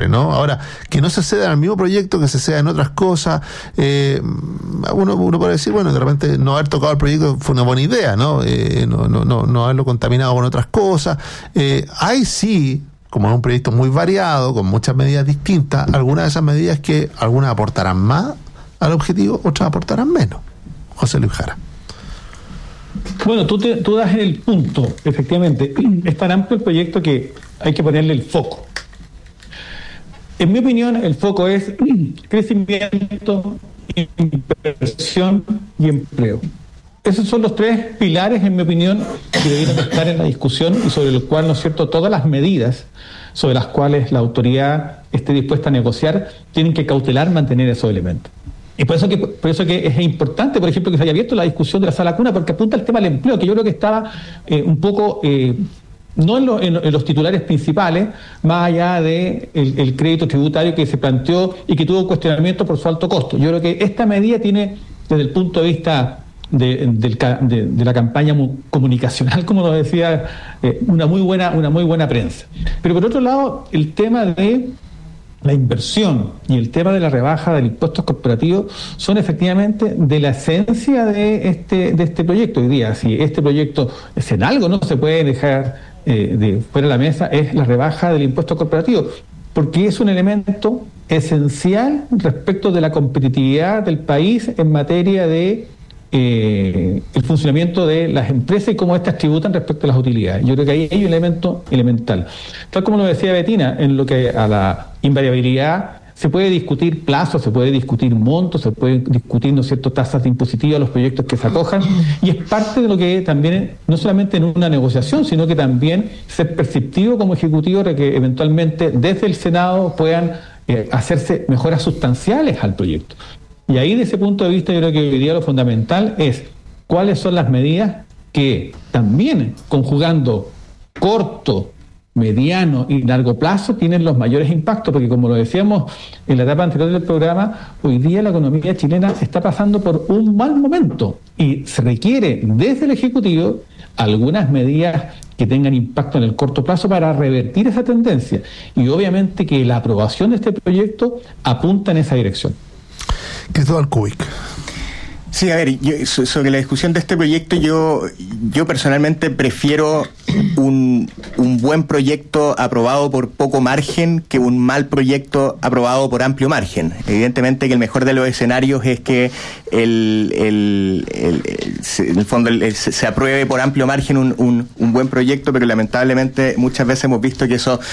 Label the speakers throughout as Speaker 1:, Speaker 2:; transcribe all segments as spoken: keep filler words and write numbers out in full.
Speaker 1: siempre, ¿no? Ahora, que no se ceda al mismo proyecto, que se ceda en otras cosas, eh, uno, uno puede decir, bueno, de repente no haber tocado el proyecto fue una buena idea, ¿no? Eh, no, no, no, no haberlo contaminado con otras cosas. Eh, hay sí, como es un proyecto muy variado, con muchas medidas distintas, algunas de esas medidas que algunas aportarán más al objetivo, otras aportarán menos. José Luis Jara.
Speaker 2: Bueno, tú, te, tú das el punto, efectivamente. Es tan amplio el proyecto que hay que ponerle el foco. En mi opinión, el foco es crecimiento, inversión y empleo. Esos son los tres pilares, en mi opinión, que deberían estar en la discusión y sobre los cuales, ¿no es cierto?, todas las medidas sobre las cuales la autoridad esté dispuesta a negociar tienen que cautelar mantener esos elementos. Y por eso que por eso que es importante, por ejemplo, que se haya abierto la discusión de la sala cuna, porque apunta al tema del empleo, que yo creo que estaba eh, un poco, eh, no en, lo, en, en los titulares principales, más allá de el, el crédito tributario que se planteó y que tuvo cuestionamiento por su alto costo. Yo creo que esta medida tiene, desde el punto de vista de, de, de, de la campaña comunicacional, como lo decía, eh, una muy buena, una muy buena prensa. Pero por otro lado, el tema de la inversión y el tema de la rebaja del impuesto corporativo son efectivamente de la esencia de este de este proyecto. Hoy día, si este proyecto es en algo no se puede dejar eh, de fuera de la mesa, es la rebaja del impuesto corporativo, porque es un elemento esencial respecto de la competitividad del país en materia de Eh, el funcionamiento de las empresas y cómo éstas tributan respecto a las utilidades. Yo creo que ahí hay un elemento elemental. Tal como lo decía Betina, en lo que a la invariabilidad se puede discutir plazos, se puede discutir montos, se puede discutir, ¿no es cierto?, tasas de impositivos a los proyectos que se acojan, y es parte de lo que también, no solamente en una negociación, sino que también ser perceptivo como ejecutivo de que eventualmente desde el Senado puedan eh, hacerse mejoras sustanciales al proyecto. Y ahí, de ese punto de vista, yo creo que hoy día lo fundamental es cuáles son las medidas que también, conjugando corto, mediano y largo plazo, tienen los mayores impactos, porque como lo decíamos en la etapa anterior del programa, hoy día la economía chilena está pasando por un mal momento y se requiere desde el Ejecutivo algunas medidas que tengan impacto en el corto plazo para revertir esa tendencia. Y obviamente que la aprobación de este proyecto apunta en esa dirección.
Speaker 1: Cristóbal Kubik.
Speaker 3: Sí, a ver, yo, sobre la discusión de este proyecto, yo yo personalmente prefiero un, un buen proyecto aprobado por poco margen que un mal proyecto aprobado por amplio margen. Evidentemente que el mejor de los escenarios es que el, el, el, el, en el fondo el, el, se apruebe por amplio margen un, un, un buen proyecto, pero lamentablemente muchas veces hemos visto que eso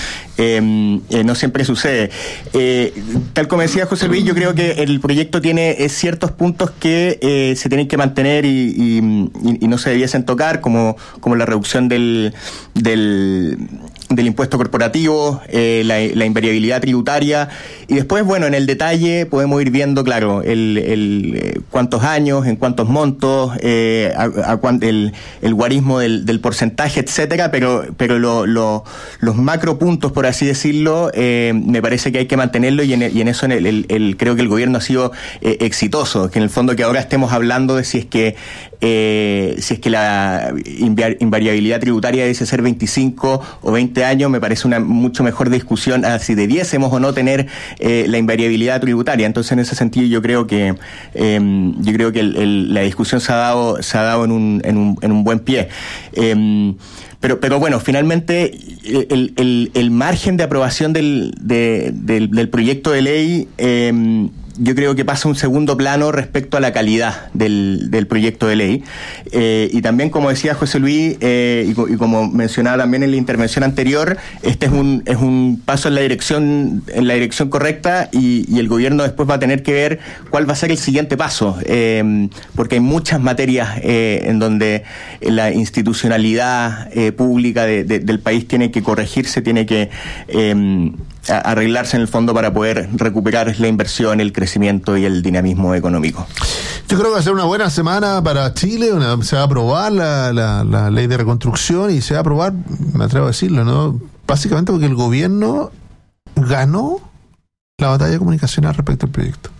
Speaker 3: eh, eh, no siempre sucede. Eh, tal como decía José Luis, yo creo que el proyecto tiene eh, ciertos puntos que eh, Eh, se tienen que mantener y, y, y, y no se debiesen tocar, como, como la reducción del, del, del impuesto corporativo, eh, la, la invariabilidad tributaria, y después, bueno, en el detalle podemos ir viendo, claro, el, el eh, cuántos años, en cuántos montos, eh, a, a cuán, el, el guarismo del, del porcentaje, etcétera, pero, pero lo, lo, los macro puntos, por así decirlo, eh, me parece que hay que mantenerlo, y en, y en eso en el, el, el, creo que el gobierno ha sido eh, exitoso, que en el fondo que ahora estemos hablando de si es que eh, si es que la invariabilidad tributaria debe ser veinticinco o veinte años, me parece una mucho mejor discusión a si debiésemos o no tener eh, la invariabilidad tributaria. Entonces, en ese sentido, yo creo que eh, yo creo que el, el, la discusión se ha dado se ha dado en un en un, en un buen pie. Eh, Pero, pero bueno, finalmente el, el, el margen de aprobación del, de, del, del proyecto de ley eh, yo creo que pasa a un segundo plano respecto a la calidad del, del proyecto de ley. Eh, y también, como decía José Luis, eh, y, y como mencionaba también en la intervención anterior, este es un, es un paso en la dirección, en la dirección correcta, y, y el gobierno después va a tener que ver cuál va a ser el siguiente paso, eh, porque hay muchas materias eh, en donde la institucionalidad eh, pública de, de, del país tiene que corregirse, tiene que eh, arreglarse en el fondo para poder recuperar la inversión, el crecimiento y el dinamismo económico.
Speaker 1: Yo creo que va a ser una buena semana para Chile. Una, se va a aprobar la, la, la ley de reconstrucción, y se va a aprobar, me atrevo a decirlo, ¿no? Básicamente porque el gobierno ganó la batalla comunicacional respecto al proyecto,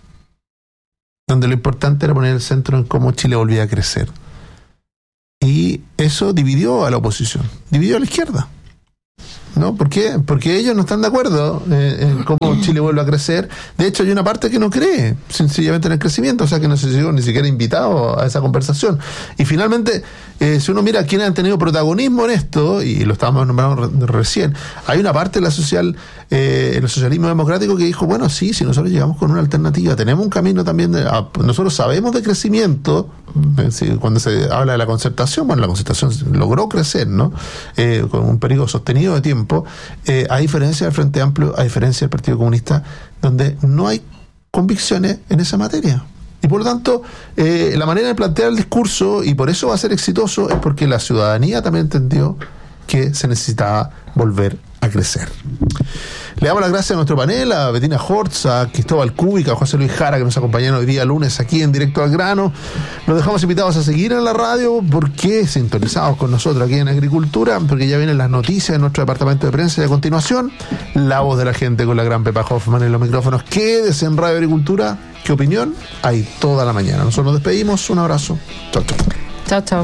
Speaker 1: donde lo importante era poner el centro en cómo Chile volvía a crecer. Y eso dividió a la oposición, dividió a la izquierda. ¿no? ¿Por qué? Porque ellos no están de acuerdo eh, en cómo Chile vuelve a crecer. De hecho, hay una parte que no cree sencillamente en el crecimiento, o sea que no se llegó ni siquiera invitado a esa conversación. Y finalmente, eh, si uno mira quiénes han tenido protagonismo en esto, y lo estábamos nombrando re- recién, hay una parte de la social, eh, el socialismo democrático que dijo, bueno, sí, si nosotros llegamos con una alternativa, tenemos un camino también, de, a, nosotros sabemos de crecimiento, eh, si, cuando se habla de la concertación, bueno, la concertación logró crecer, ¿no? Eh, con un periodo sostenido de tiempo, eh, a diferencia del Frente Amplio, a diferencia del Partido Comunista, donde no hay convicciones en esa materia. Y por lo tanto, eh, la manera de plantear el discurso, y por eso va a ser exitoso, es porque la ciudadanía también entendió que se necesitaba volver a crecer. Le damos las gracias a nuestro panel, a Bettina Hortz, a Cristóbal Cúbica, a José Luis Jara, que nos acompañaron hoy día lunes aquí en Directo al Grano. Los dejamos invitados a seguir en la radio, porque sintonizados con nosotros aquí en Agricultura, porque ya vienen las noticias de nuestro departamento de prensa y a continuación, la voz de la gente con la gran Pepa Hoffman en los micrófonos. Quédese en Radio Agricultura. ¿Qué opinión? Hay toda la mañana. Nosotros nos despedimos. Un abrazo. Chao, chao.
Speaker 4: Chao, chao.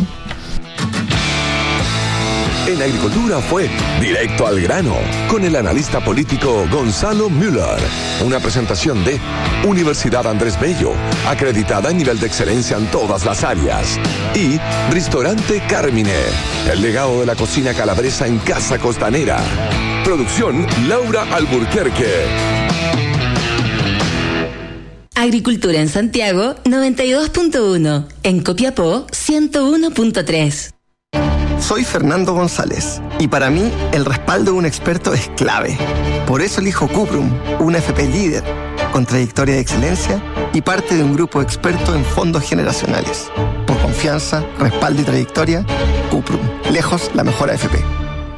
Speaker 5: En Agricultura fue Directo al Grano, con el analista político Gonzalo Müller. Una presentación de Universidad Andrés Bello, acreditada en nivel de excelencia en todas las áreas. Y Ristorante Carmine, el legado de la cocina calabresa en Casa Costanera. Producción Laura Alburquerque.
Speaker 6: Agricultura en Santiago noventa y dos punto uno, en Copiapó ciento uno punto tres.
Speaker 7: Soy Fernando González y para mí el respaldo de un experto es clave. Por eso elijo Cuprum, una F P líder, con trayectoria de excelencia y parte de un grupo experto en fondos generacionales. Por confianza, respaldo y trayectoria, Cuprum, lejos la mejor A F P.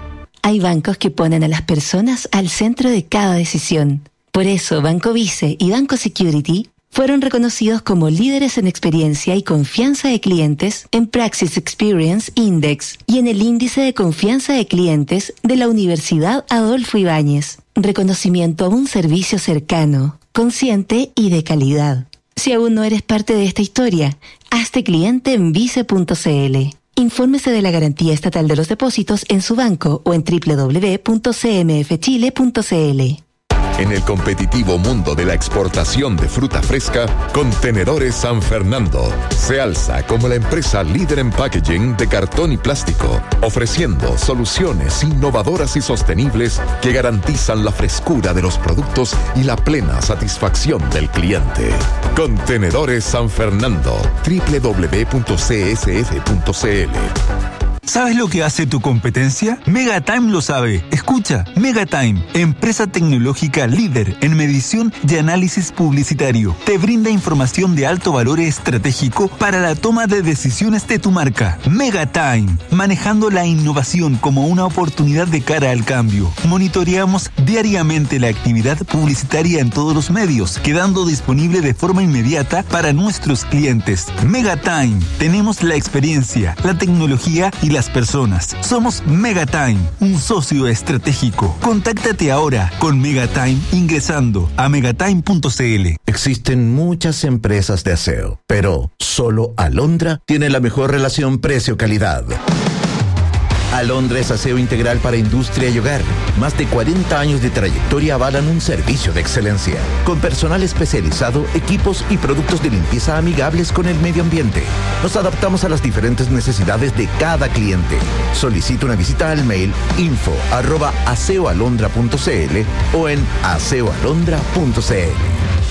Speaker 6: Hay bancos que ponen a las personas al centro de cada decisión. Por eso Banco Vice y Banco Security fueron reconocidos como líderes en experiencia y confianza de clientes en Praxis Experience Index y en el índice de confianza de clientes de la Universidad Adolfo Ibáñez. Reconocimiento a un servicio cercano, consciente y de calidad. Si aún no eres parte de esta historia, hazte cliente en vice punto c l. Infórmese de la garantía estatal de los depósitos en su banco o en doble u doble u doble u punto c m f chile punto c l.
Speaker 5: En el competitivo mundo de la exportación de fruta fresca, Contenedores San Fernando se alza como la empresa líder en packaging de cartón y plástico, ofreciendo soluciones innovadoras y sostenibles que garantizan la frescura de los productos y la plena satisfacción del cliente. Contenedores San Fernando, doble u doble u doble u punto c s f punto c l.
Speaker 8: ¿Sabes lo que hace tu competencia? Megatime lo sabe. Escucha, Megatime, empresa tecnológica líder en medición y análisis publicitario. Te brinda información de alto valor estratégico para la toma de decisiones de tu marca. Megatime, manejando la innovación como una oportunidad de cara al cambio. Monitoreamos diariamente la actividad publicitaria en todos los medios, quedando disponible de forma inmediata para nuestros clientes. Megatime, tenemos la experiencia, la tecnología y la las personas. Somos Megatime, un socio estratégico. Contáctate ahora con Megatime ingresando a megatime punto c l.
Speaker 9: Existen muchas empresas de aseo, pero solo Alondra tiene la mejor relación precio-calidad. Alondra es aseo integral para industria y hogar. Más de cuarenta años de trayectoria avalan un servicio de excelencia, con personal especializado, equipos y productos de limpieza amigables con el medio ambiente. Nos adaptamos a las diferentes necesidades de cada cliente. Solicita una visita al mail info arroba aseoalondra punto c l o en aseoalondra punto c l.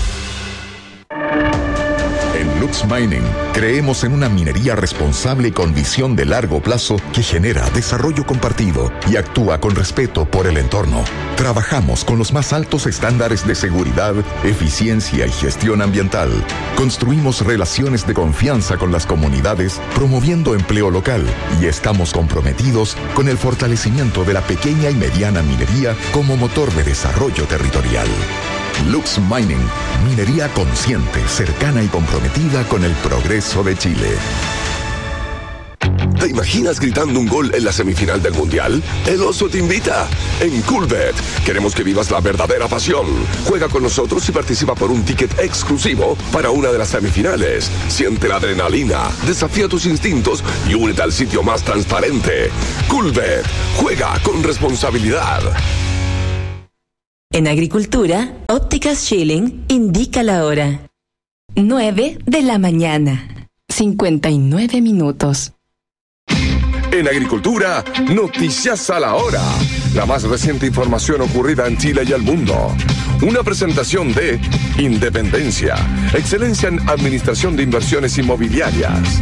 Speaker 5: En Lux Mining creemos en una minería responsable con visión de largo plazo que genera desarrollo compartido y actúa con respeto por el entorno. Trabajamos con los más altos estándares de seguridad, eficiencia y gestión ambiental. Construimos relaciones de confianza con las comunidades, promoviendo empleo local, y estamos comprometidos con el fortalecimiento de la pequeña y mediana minería como motor de desarrollo territorial. Lux Mining, minería consciente, cercana y comprometida con el progreso de Chile.
Speaker 4: ¿Te imaginas gritando un gol en la semifinal del Mundial? El Oso te invita. En Coolbet queremos que vivas la verdadera pasión. Juega con nosotros y participa por un ticket exclusivo para una de las semifinales. Siente la adrenalina, desafía tus instintos y únete al sitio más transparente. Coolbet. Juega con responsabilidad.
Speaker 6: En Agricultura, Ópticas Schilling indica la hora. nueve de la mañana. cincuenta y nueve minutos.
Speaker 4: En Agricultura, Noticias a la Hora. La más reciente información ocurrida en Chile y el mundo. Una presentación de Independencia, excelencia en administración de inversiones inmobiliarias.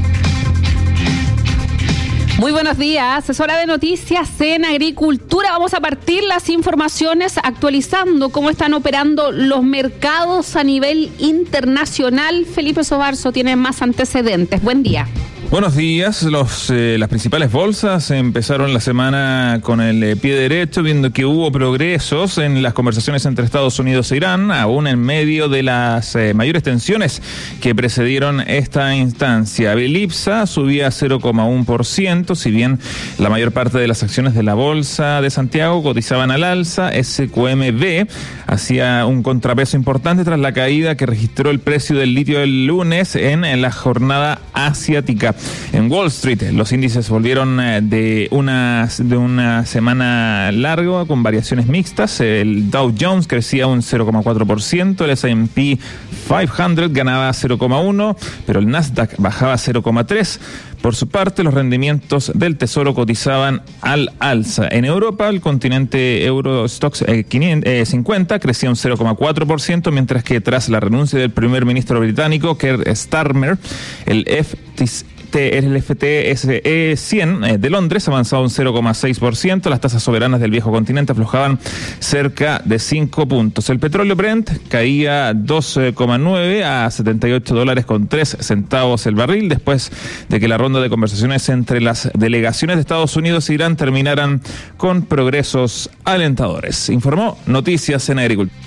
Speaker 10: Muy buenos días, es hora de noticias en Agricultura. Vamos a partir las informaciones actualizando cómo están operando los mercados a nivel internacional. Felipe Sobarzo tiene más antecedentes. Buen día.
Speaker 11: Buenos días. Los, eh, las principales bolsas empezaron la semana con el eh, pie derecho, viendo que hubo progresos en las conversaciones entre Estados Unidos e Irán, aún en medio de las eh, mayores tensiones que precedieron esta instancia. El IPSA subía cero coma uno por ciento, si bien la mayor parte de las acciones de la Bolsa de Santiago cotizaban al alza. S Q M B hacía un contrapeso importante tras la caída que registró el precio del litio el lunes en, en la jornada asiática. En Wall Street, los índices volvieron de una, de una semana larga con variaciones mixtas. El Dow Jones crecía un cero coma cuatro por ciento, el S and P quinientos ganaba cero coma uno por ciento, pero el Nasdaq bajaba cero coma tres por ciento. Por su parte, los rendimientos del Tesoro cotizaban al alza. En Europa, el continente Eurostoxx eh, cincuenta crecía un cero coma cuatro por ciento, mientras que tras la renuncia del primer ministro británico, Keir Starmer, el F T S E El F T S E cien de Londres avanzaba un cero coma seis por ciento. Las tasas soberanas del viejo continente aflojaban cerca de cinco puntos. El petróleo Brent caía dos coma nueve a setenta y ocho dólares con tres centavos el barril, después de que la ronda de conversaciones entre las delegaciones de Estados Unidos e Irán terminaran con progresos alentadores. Informó Noticias en Agricultura.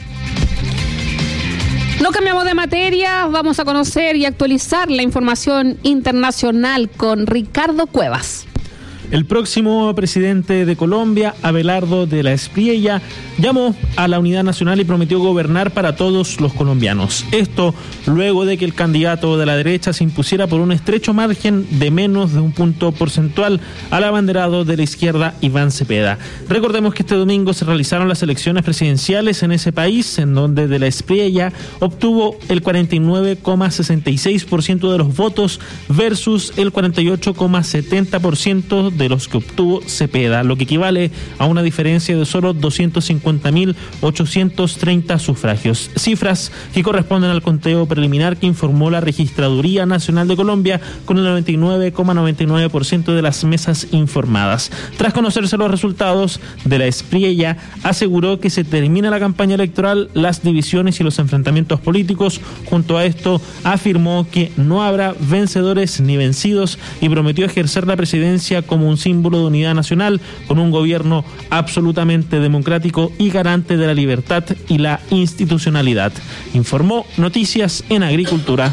Speaker 10: No cambiamos de materia, vamos a conocer y actualizar la información internacional con Ricardo Cuevas.
Speaker 12: El próximo presidente de Colombia, Abelardo de la Espriella, llamó a la unidad nacional y prometió gobernar para todos los colombianos. Esto luego de que el candidato de la derecha se impusiera por un estrecho margen de menos de un punto porcentual al abanderado de la izquierda, Iván Cepeda. Recordemos que este domingo se realizaron las elecciones presidenciales en ese país, en donde de la Espriella obtuvo el cuarenta y nueve coma sesenta y seis por ciento de los votos versus el cuarenta y ocho coma setenta por ciento de los que obtuvo Cepeda, lo que equivale a una diferencia de solo doscientos cincuenta mil ochocientos treinta sufragios, cifras que corresponden al conteo preliminar que informó la Registraduría Nacional de Colombia con el noventa y nueve coma noventa y nueve por ciento de las mesas informadas. Tras conocerse los resultados, de la Espriella aseguró que se termina la campaña electoral, las divisiones y los enfrentamientos políticos. Junto a esto, afirmó que no habrá vencedores ni vencidos y prometió ejercer la presidencia como un símbolo de unidad nacional, con un gobierno absolutamente democrático y garante de la libertad y la institucionalidad. Informó Noticias en Agricultura.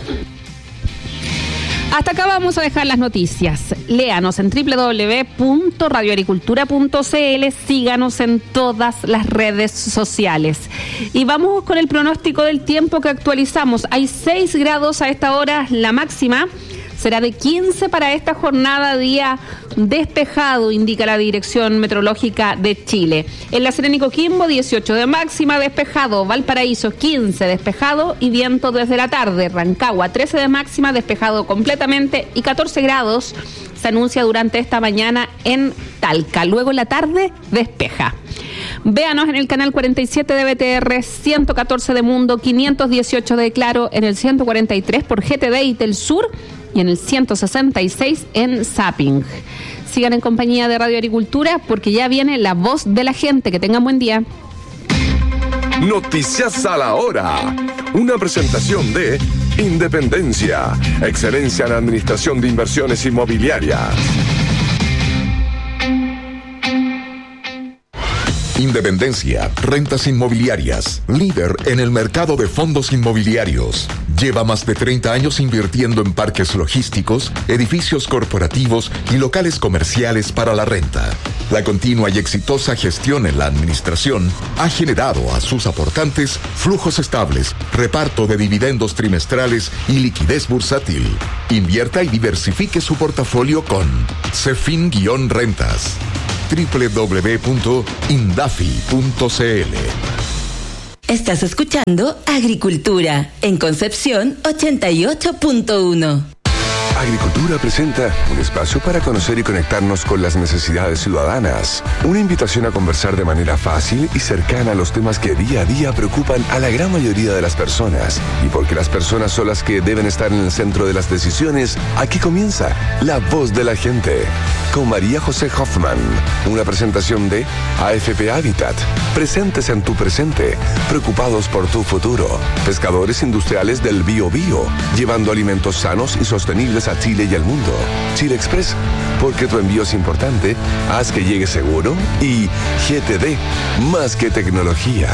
Speaker 10: Hasta acá vamos a dejar las noticias. Léanos en doble u doble u doble u punto radio agricultura punto c l, síganos en todas las redes sociales. Y vamos con el pronóstico del tiempo que actualizamos. Hay seis grados a esta hora, la máxima será de quince para esta jornada, día despejado, indica la Dirección Meteorológica de Chile. En La Serena y Coquimbo, dieciocho de máxima, despejado. Valparaíso, quince, despejado y viento desde la tarde. Rancagua, trece de máxima, despejado completamente y catorce grados se anuncia durante esta mañana en Talca. Luego en la tarde, despeja. Véanos en el canal cuarenta y siete de B T R, ciento catorce de Mundo, quinientos dieciocho de Claro, en el ciento cuarenta y tres por G T D y Telsur y en el ciento sesenta y seis en Zapping. Sigan en compañía de Radio Agricultura porque ya viene la voz de la gente. Que tengan buen día.
Speaker 4: Noticias a la hora. Una presentación de Independencia, excelencia en administración de inversiones inmobiliarias.
Speaker 5: Independencia, rentas inmobiliarias, líder en el mercado de fondos inmobiliarios. Lleva más de treinta años invirtiendo en parques logísticos, edificios corporativos y locales comerciales para la renta. La continua y exitosa gestión en la administración ha generado a sus aportantes flujos estables, reparto de dividendos trimestrales y liquidez bursátil. Invierta y diversifique su portafolio con Cefin-Rentas. doble u doble u doble u punto indafi punto c l.
Speaker 6: Estás escuchando Agricultura en Concepción ochenta y ocho punto uno.
Speaker 4: Agricultura presenta un espacio para conocer y conectarnos con las necesidades ciudadanas. Una invitación a conversar de manera fácil y cercana a los temas que día a día preocupan a la gran mayoría de las personas. Y porque las personas son las que deben estar en el centro de las decisiones, aquí comienza La Voz de la Gente. Con María José Hoffman. Una presentación de A F P Habitat. Presentes en tu presente. Preocupados por tu futuro. Pescadores industriales del Bio Bio. Llevando alimentos sanos y sostenibles a Chile y al mundo. Chile Express, porque tu envío es importante, haz que llegue seguro. Y G T D, más que tecnología.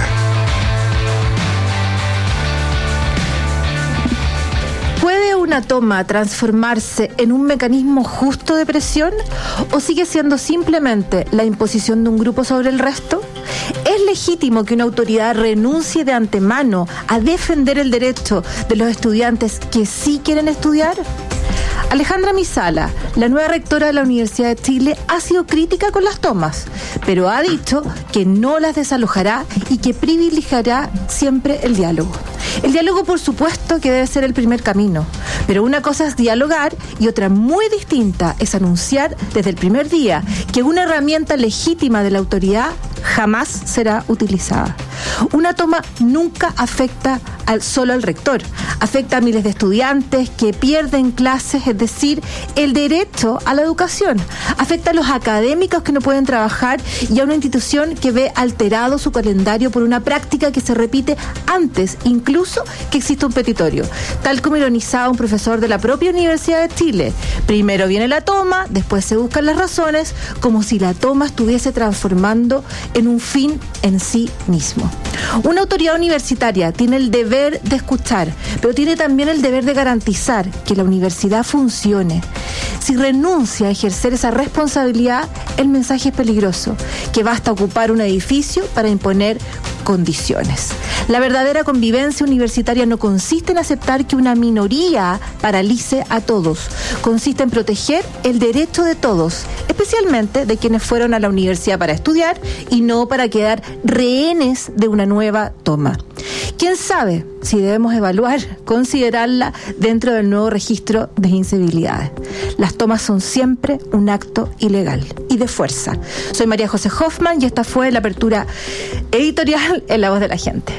Speaker 13: ¿Puede una toma transformarse en un mecanismo justo de presión o sigue siendo simplemente la imposición de un grupo sobre el resto? ¿Es legítimo que una autoridad renuncie de antemano a defender el derecho de los estudiantes que sí quieren estudiar? Alejandra Misala, la nueva rectora de la Universidad de Chile, ha sido crítica con las tomas, pero ha dicho que no las desalojará y que privilegiará siempre el diálogo. El diálogo, por supuesto, que debe ser el primer camino, pero una cosa es dialogar y otra muy distinta es anunciar desde el primer día que una herramienta legítima de la autoridad jamás será utilizada. Una toma nunca afecta al, solo al rector, afecta a miles de estudiantes que pierden clases, es decir, el derecho a la educación, afecta a los académicos que no pueden trabajar y a una institución que ve alterado su calendario por una práctica que se repite antes incluso que exista un petitorio, tal como ironizaba un profesor de la propia Universidad de Chile. Primero viene la toma, después se buscan las razones, como si la toma estuviese transformando en un fin en sí mismo. Una autoridad universitaria tiene el deber de escuchar, pero tiene también el deber de garantizar que la universidad funcione. Si renuncia a ejercer esa responsabilidad, el mensaje es peligroso, que basta ocupar un edificio para imponer condiciones. La verdadera convivencia universitaria no consiste en aceptar que una minoría paralice a todos, consiste en proteger el derecho de todos, especialmente de quienes fueron a la universidad para estudiar y no para quedar rehenes de una nueva toma. ¿Quién sabe si debemos evaluar, considerarla dentro del nuevo registro de incivilidades? Las tomas son siempre un acto ilegal y de fuerza. Soy María José Hoffman y esta fue la apertura editorial en La Voz de la Gente.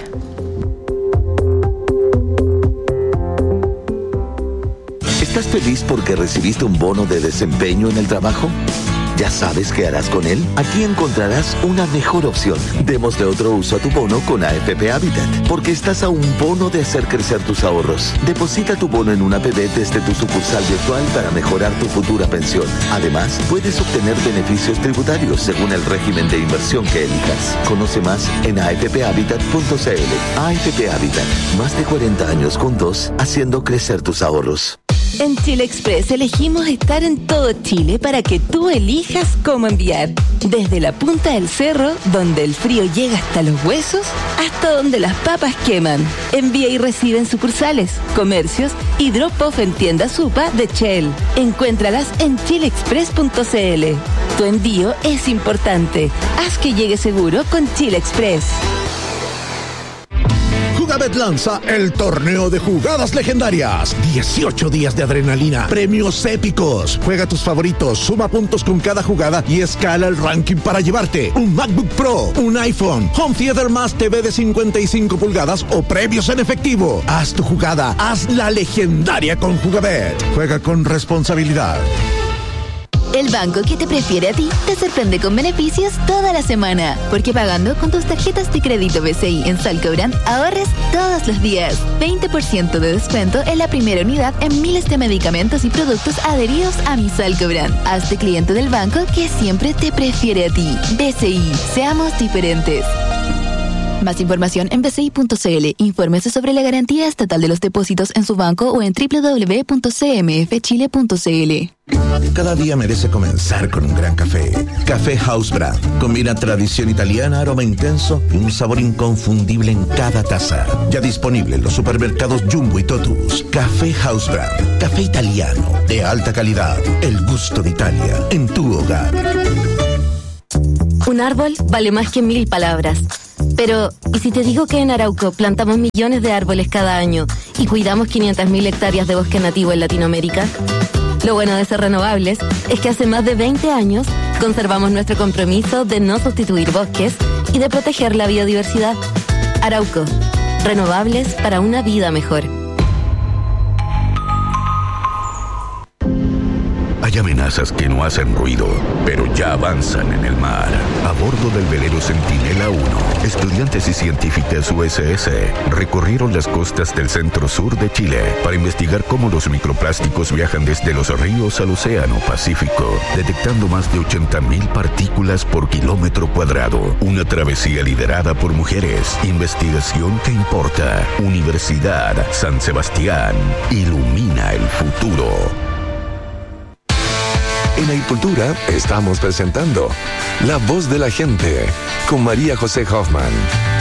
Speaker 14: ¿Estás feliz porque recibiste un bono de desempeño en el trabajo? ¿Ya sabes qué harás con él? Aquí encontrarás una mejor opción. Démosle otro uso a tu bono con A F P Habitat, porque estás a un bono de hacer crecer tus ahorros. Deposita tu bono en una A P B desde tu sucursal virtual para mejorar tu futura pensión. Además, puedes obtener beneficios tributarios según el régimen de inversión que elijas. Conoce más en a f p habitat punto c l. A F P Habitat, más de cuarenta años juntos, haciendo crecer tus ahorros.
Speaker 6: En Chile Express elegimos estar en todo Chile para que tú elijas cómo enviar. Desde la punta del cerro, donde el frío llega hasta los huesos, hasta donde las papas queman. Envía y recibe en sucursales, comercios y drop-off en tiendas Supa de Shell. Encuéntralas en chile express punto c l. Tu envío es importante. Haz que llegue seguro con Chile Express.
Speaker 15: Jugabet lanza el torneo de jugadas legendarias. dieciocho días de adrenalina, premios épicos. Juega tus favoritos, suma puntos con cada jugada y escala el ranking para llevarte un MacBook Pro, un iPhone, Home Theater más T V de cincuenta y cinco pulgadas o premios en efectivo. Haz tu jugada, haz la legendaria con Jugabet. Juega con responsabilidad.
Speaker 16: El banco que te prefiere a ti te sorprende con beneficios toda la semana. Porque pagando con tus tarjetas de crédito B C I en Salcobrand, ahorres todos los días. veinte por ciento de descuento en la primera unidad en miles de medicamentos y productos adheridos a mi Salcobrand. Hazte cliente del banco que siempre te prefiere a ti. B C I, seamos diferentes. Más información en b c i punto c l. Infórmese sobre la garantía estatal de los depósitos en su banco o en w w w punto c m f chile punto c l.
Speaker 9: Cada día merece comenzar con un gran café. Café House Brand. Combina tradición italiana, aroma intenso y un sabor inconfundible en cada taza. Ya disponible en los supermercados Jumbo y Totus. Café House Brand. Café italiano de alta calidad. El gusto de Italia en tu hogar.
Speaker 17: Un árbol vale más que mil palabras. Pero, ¿y si te digo que en Arauco plantamos millones de árboles cada año y cuidamos quinientas mil hectáreas de bosque nativo en Latinoamérica? Lo bueno de ser renovables es que hace más de veinte años conservamos nuestro compromiso de no sustituir bosques y de proteger la biodiversidad. Arauco, renovables para una vida mejor.
Speaker 18: Hay amenazas que no hacen ruido, pero ya avanzan en el mar. A bordo del velero Centinela uno, estudiantes y científicas U S S recorrieron las costas del centro-sur de Chile para investigar cómo los microplásticos viajan desde los ríos al océano Pacífico, detectando más de ochenta mil partículas por kilómetro cuadrado. Una travesía liderada por mujeres. Investigación que importa. Universidad San Sebastián. Ilumina el futuro.
Speaker 4: En Agricultura estamos presentando La Voz de la Gente con María José Hoffman.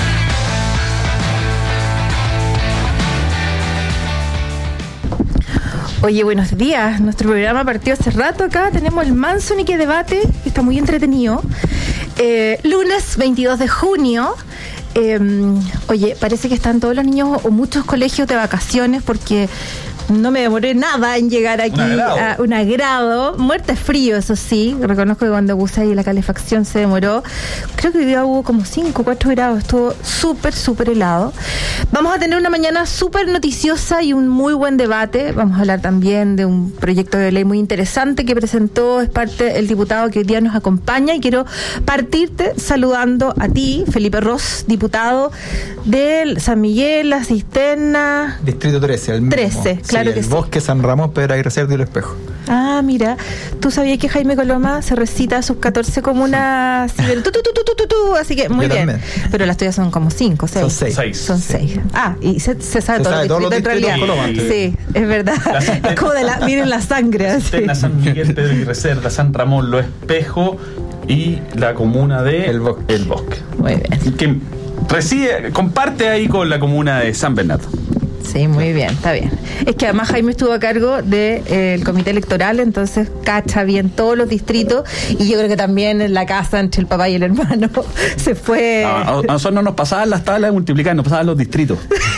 Speaker 13: Oye, buenos días. Nuestro programa partió hace rato acá. Tenemos el Manso Nique Debate, que está muy entretenido. Eh, lunes veintidós de junio. Eh, oye, parece que están todos los niños o muchos colegios de vacaciones porque no me demoré nada en llegar aquí un a un agrado. Muerte frío, eso sí. Reconozco que cuando puse ahí la calefacción se demoró. Creo que hoy día hubo como cinco, cuatro grados. Estuvo súper, súper helado. Vamos a tener una mañana súper noticiosa y un muy buen debate. Vamos a hablar también de un proyecto de ley muy interesante que presentó, es parte el diputado que hoy día nos acompaña. Y quiero partirte saludando a ti, Felipe Ros, diputado del San Miguel, La Cisterna.
Speaker 19: Distrito trece, el mismo.
Speaker 13: trece, claro.
Speaker 19: Sí,
Speaker 13: que
Speaker 19: el
Speaker 13: sí.
Speaker 19: Bosque, San Ramón, Pedra y Reserva y El Espejo.
Speaker 13: Ah, mira, ¿tú sabías que Jaime Coloma se recita sus catorce comunas? Sí, pero tú, tú, tú, tú, tú, tú, así que muy
Speaker 19: Yo
Speaker 13: bien.
Speaker 19: también.
Speaker 13: Pero las tuyas son como cinco, seis.
Speaker 19: Son seis. Seis.
Speaker 13: Son seis. Ah, y se, se sabe
Speaker 19: Se
Speaker 13: todo
Speaker 19: sabe
Speaker 13: los
Speaker 19: todos los
Speaker 13: distritos en
Speaker 19: distritos
Speaker 13: realidad.
Speaker 19: Coloma,
Speaker 13: Sí, es verdad. Es como de la, miren la sangre. Así.
Speaker 20: Cisterna, San Miguel, Pedro y Reserva, San Ramón, Lo Espejo y la comuna de El Bosque. El Bosque.
Speaker 13: Muy bien.
Speaker 20: Que reside, comparte ahí con la comuna de San Bernardo.
Speaker 13: Sí, muy bien, está bien. Es que además Jaime estuvo a cargo del de, eh, comité electoral, entonces cacha bien todos los distritos y yo creo que también en la casa entre el papá y el hermano se fue...
Speaker 20: A, a nosotros no nos pasaban las tablas de multiplicar, nos pasaban los distritos.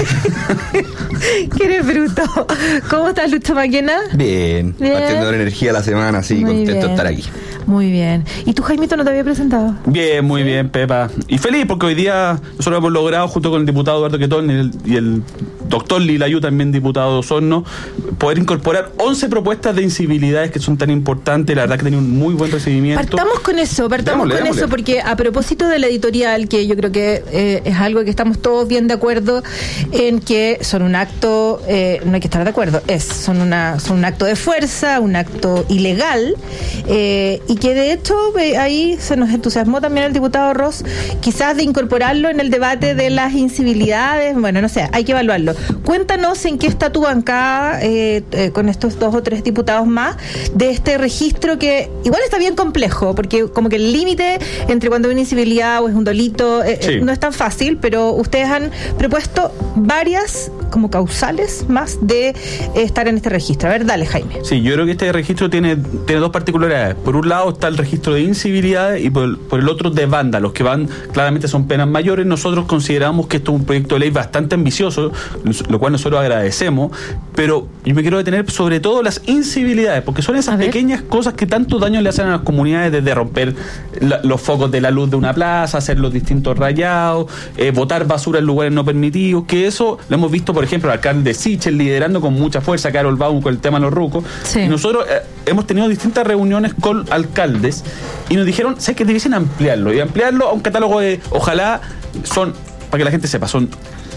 Speaker 13: ¿Qué eres bruto? ¿Cómo estás, Lucho Maquena?
Speaker 21: Bien,
Speaker 13: Bien.
Speaker 21: partiendo de la energía de la semana, sí,
Speaker 13: Muy
Speaker 21: contento
Speaker 13: bien.
Speaker 21: de estar aquí.
Speaker 13: Muy bien. ¿Y tú, Jaimito, no te había presentado?
Speaker 20: Bien, muy bien, Pepa. Y feliz porque hoy día nosotros hemos logrado, junto con el diputado Eduardo Quetón y el, y el doctor Lilayu, también diputado de Osorno, poder incorporar once propuestas de incivilidades que son tan importantes. La verdad que tienen un muy buen recibimiento.
Speaker 13: Partamos con eso, partamos
Speaker 20: Démosle,
Speaker 13: con
Speaker 20: démosle.
Speaker 13: eso, porque a propósito de la editorial, que yo creo que eh, es algo que estamos todos bien de acuerdo en que son un acto, eh, no hay que estar de acuerdo, es son una son un acto de fuerza, un acto ilegal, eh, y que de hecho eh, ahí se nos entusiasmó también el diputado Ross, quizás de incorporarlo en el debate de las incivilidades. Bueno, no sé, hay que evaluarlo. Cuéntanos en qué está tu bancada eh, eh, con estos dos o tres diputados más de este registro que igual está bien complejo, porque como que el límite entre cuando hay una incivilidad o es un delito eh,
Speaker 20: Sí.
Speaker 13: eh, no es tan fácil, pero ustedes han propuesto varias como causales más de eh, estar en este registro. A ver, dale, Jaime.
Speaker 20: Sí, yo creo que este registro tiene, tiene dos particularidades. Por un lado está el registro de incivilidades y por el, por el otro de vándalos, que van, claramente son penas mayores. Nosotros consideramos que esto es un proyecto de ley bastante ambicioso, lo cual nosotros agradecemos, pero yo me quiero detener sobre todo las incivilidades, porque son esas pequeñas cosas que tanto daño le hacen a las comunidades, desde romper la, los focos de la luz de una plaza, hacer los distintos rayados, eh, botar basura en lugares no permitidos, que eso lo hemos visto, por ejemplo, el alcalde de Sichel liderando con mucha fuerza, Carol Baum, con el tema de los rucos.
Speaker 13: Sí.
Speaker 20: Y nosotros eh, hemos tenido distintas reuniones con alcaldes y nos dijeron, ¿sabes que debiesen ampliarlo? Y ampliarlo a un catálogo de, ojalá, son, para que la gente sepa, son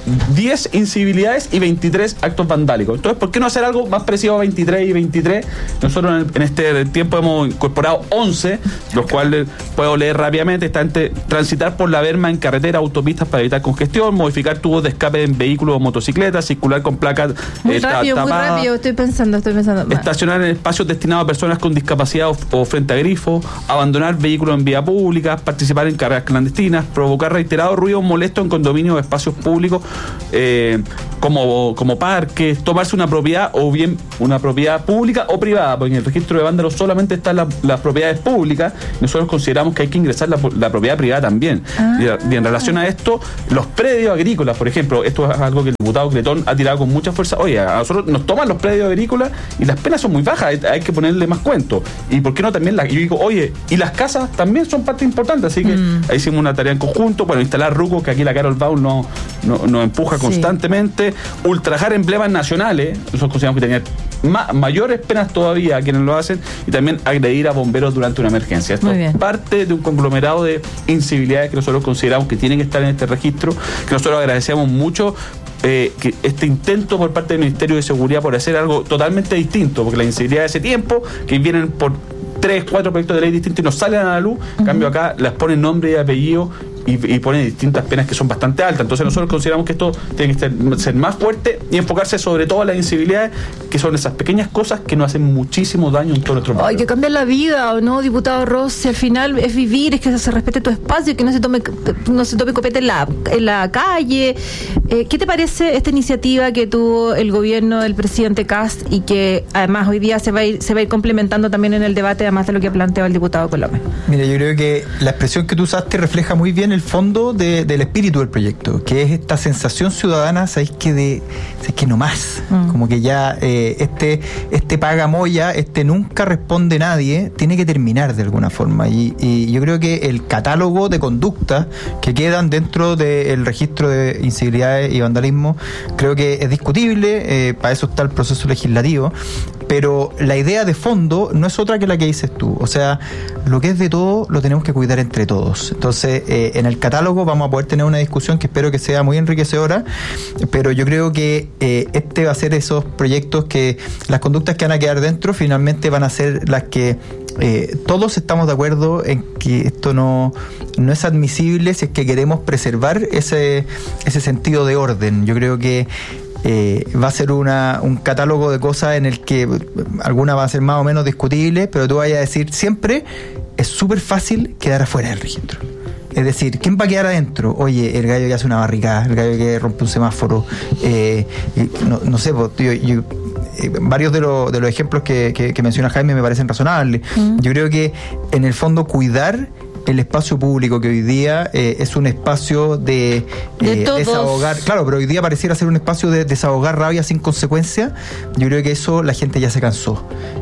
Speaker 20: diez incivilidades y veintitrés actos vandálicos. Entonces, ¿por qué no hacer algo más parecido a veintitrés y veintitrés? Nosotros en, en este tiempo hemos incorporado once, los cuales puedo leer rápidamente. Está entre transitar por la berma en carretera, autopistas para evitar congestión, modificar tubos de escape en vehículos o motocicletas, circular con placas
Speaker 13: muy
Speaker 20: eh,
Speaker 13: rápido, muy rápido, estoy pensando, estoy pensando.
Speaker 20: Estacionar en espacios destinados a personas con discapacidad o, o frente a grifos, abandonar vehículos en vía pública, participar en carreras clandestinas, provocar reiterados ruidos molestos en condominios o espacios públicos eh, como, como parques, tomarse una propiedad o bien una propiedad pública o privada, porque en el registro de vándalos solamente están la, las propiedades públicas. Nosotros consideramos que hay que ingresar la, la propiedad privada también. Ah. Y, y en relación a esto, los predios agrícolas, por ejemplo, esto es algo que el diputado Cretón ha tirado con mucha fuerza. Oye, a nosotros nos toman los predios agrícolas y las penas son muy bajas, hay, hay que ponerle más cuento. Y por qué no también las, yo digo, oye, y las casas también son parte importante, así que mm. ahí hicimos una tarea en conjunto. Bueno, instalar rucos, que aquí la Carol Baum nos no, no empuja sí. constantemente, ultrajar emblemas nacionales, nosotros consideramos que tenían ma mayores penas todavía a quienes lo hacen, y también agredir a bomberos durante una emergencia. Esto es parte de un conglomerado de incivilidades que nosotros consideramos que tienen que estar en este registro, que nosotros agradecemos mucho. Eh, que este intento por parte del Ministerio de Seguridad por hacer algo totalmente distinto, porque la incivilidad de ese tiempo, que vienen por tres, cuatro proyectos de ley distintos y nos salen a la luz, en uh-huh. cambio acá las ponen nombre y apellido y, y ponen distintas penas que son bastante altas. Entonces nosotros consideramos que esto tiene que ser, ser más fuerte y enfocarse sobre todo en las incivilidades, que son esas pequeñas cosas que nos hacen muchísimo daño en todo nuestro país.
Speaker 13: Hay que cambiar la vida, ¿o no, diputado Rossi? Al final es vivir, es que se respete tu espacio, que no se tome no se tome copete en la, en la calle. Eh, ¿Qué te parece esta iniciativa que tuvo el gobierno del presidente Kast y que además hoy día se va a ir, se va a ir complementando también en el debate, además de lo que ha planteado el diputado Colome?
Speaker 19: Mira, yo creo que la expresión que tú usaste refleja muy bien el fondo de, del espíritu del proyecto, que es esta sensación ciudadana, ¿sabéis que de, ¿sabéis que no más? Mm. Como que ya eh, este, este paga moya, este nunca responde nadie, tiene que terminar de alguna forma. Y, y yo creo que el catálogo de conductas que quedan dentro del registro de incivilidades y vandalismo, creo que es discutible, eh, para eso está el proceso legislativo, pero la idea de fondo no es otra que la que dices tú. O sea, lo que es de todo lo tenemos que cuidar entre todos. Entonces, eh, en el catálogo vamos a poder tener una discusión que espero que sea muy enriquecedora, pero yo creo que eh, este va a ser esos proyectos que las conductas que van a quedar dentro finalmente van a ser las que eh, todos estamos de acuerdo en que esto no, no es admisible si es que queremos preservar ese, ese sentido de orden. Yo creo que Eh, va a ser una, un catálogo de cosas en el que algunas van a ser más o menos discutibles, pero tú vayas a decir siempre, es súper fácil quedar afuera del registro. Es decir, ¿quién va a quedar adentro? Oye, el gallo que hace una barricada, el gallo que rompe un semáforo, eh, no, no sé, pues, tío, yo, eh, varios de, lo, de los ejemplos que, que, que menciona Jaime me parecen razonables. Mm. Yo creo que en el fondo cuidar el espacio público, que hoy día eh, es un espacio de, de eh, desahogar, claro, pero hoy día pareciera ser un espacio de desahogar rabia sin consecuencia. Yo creo que eso la gente ya se cansó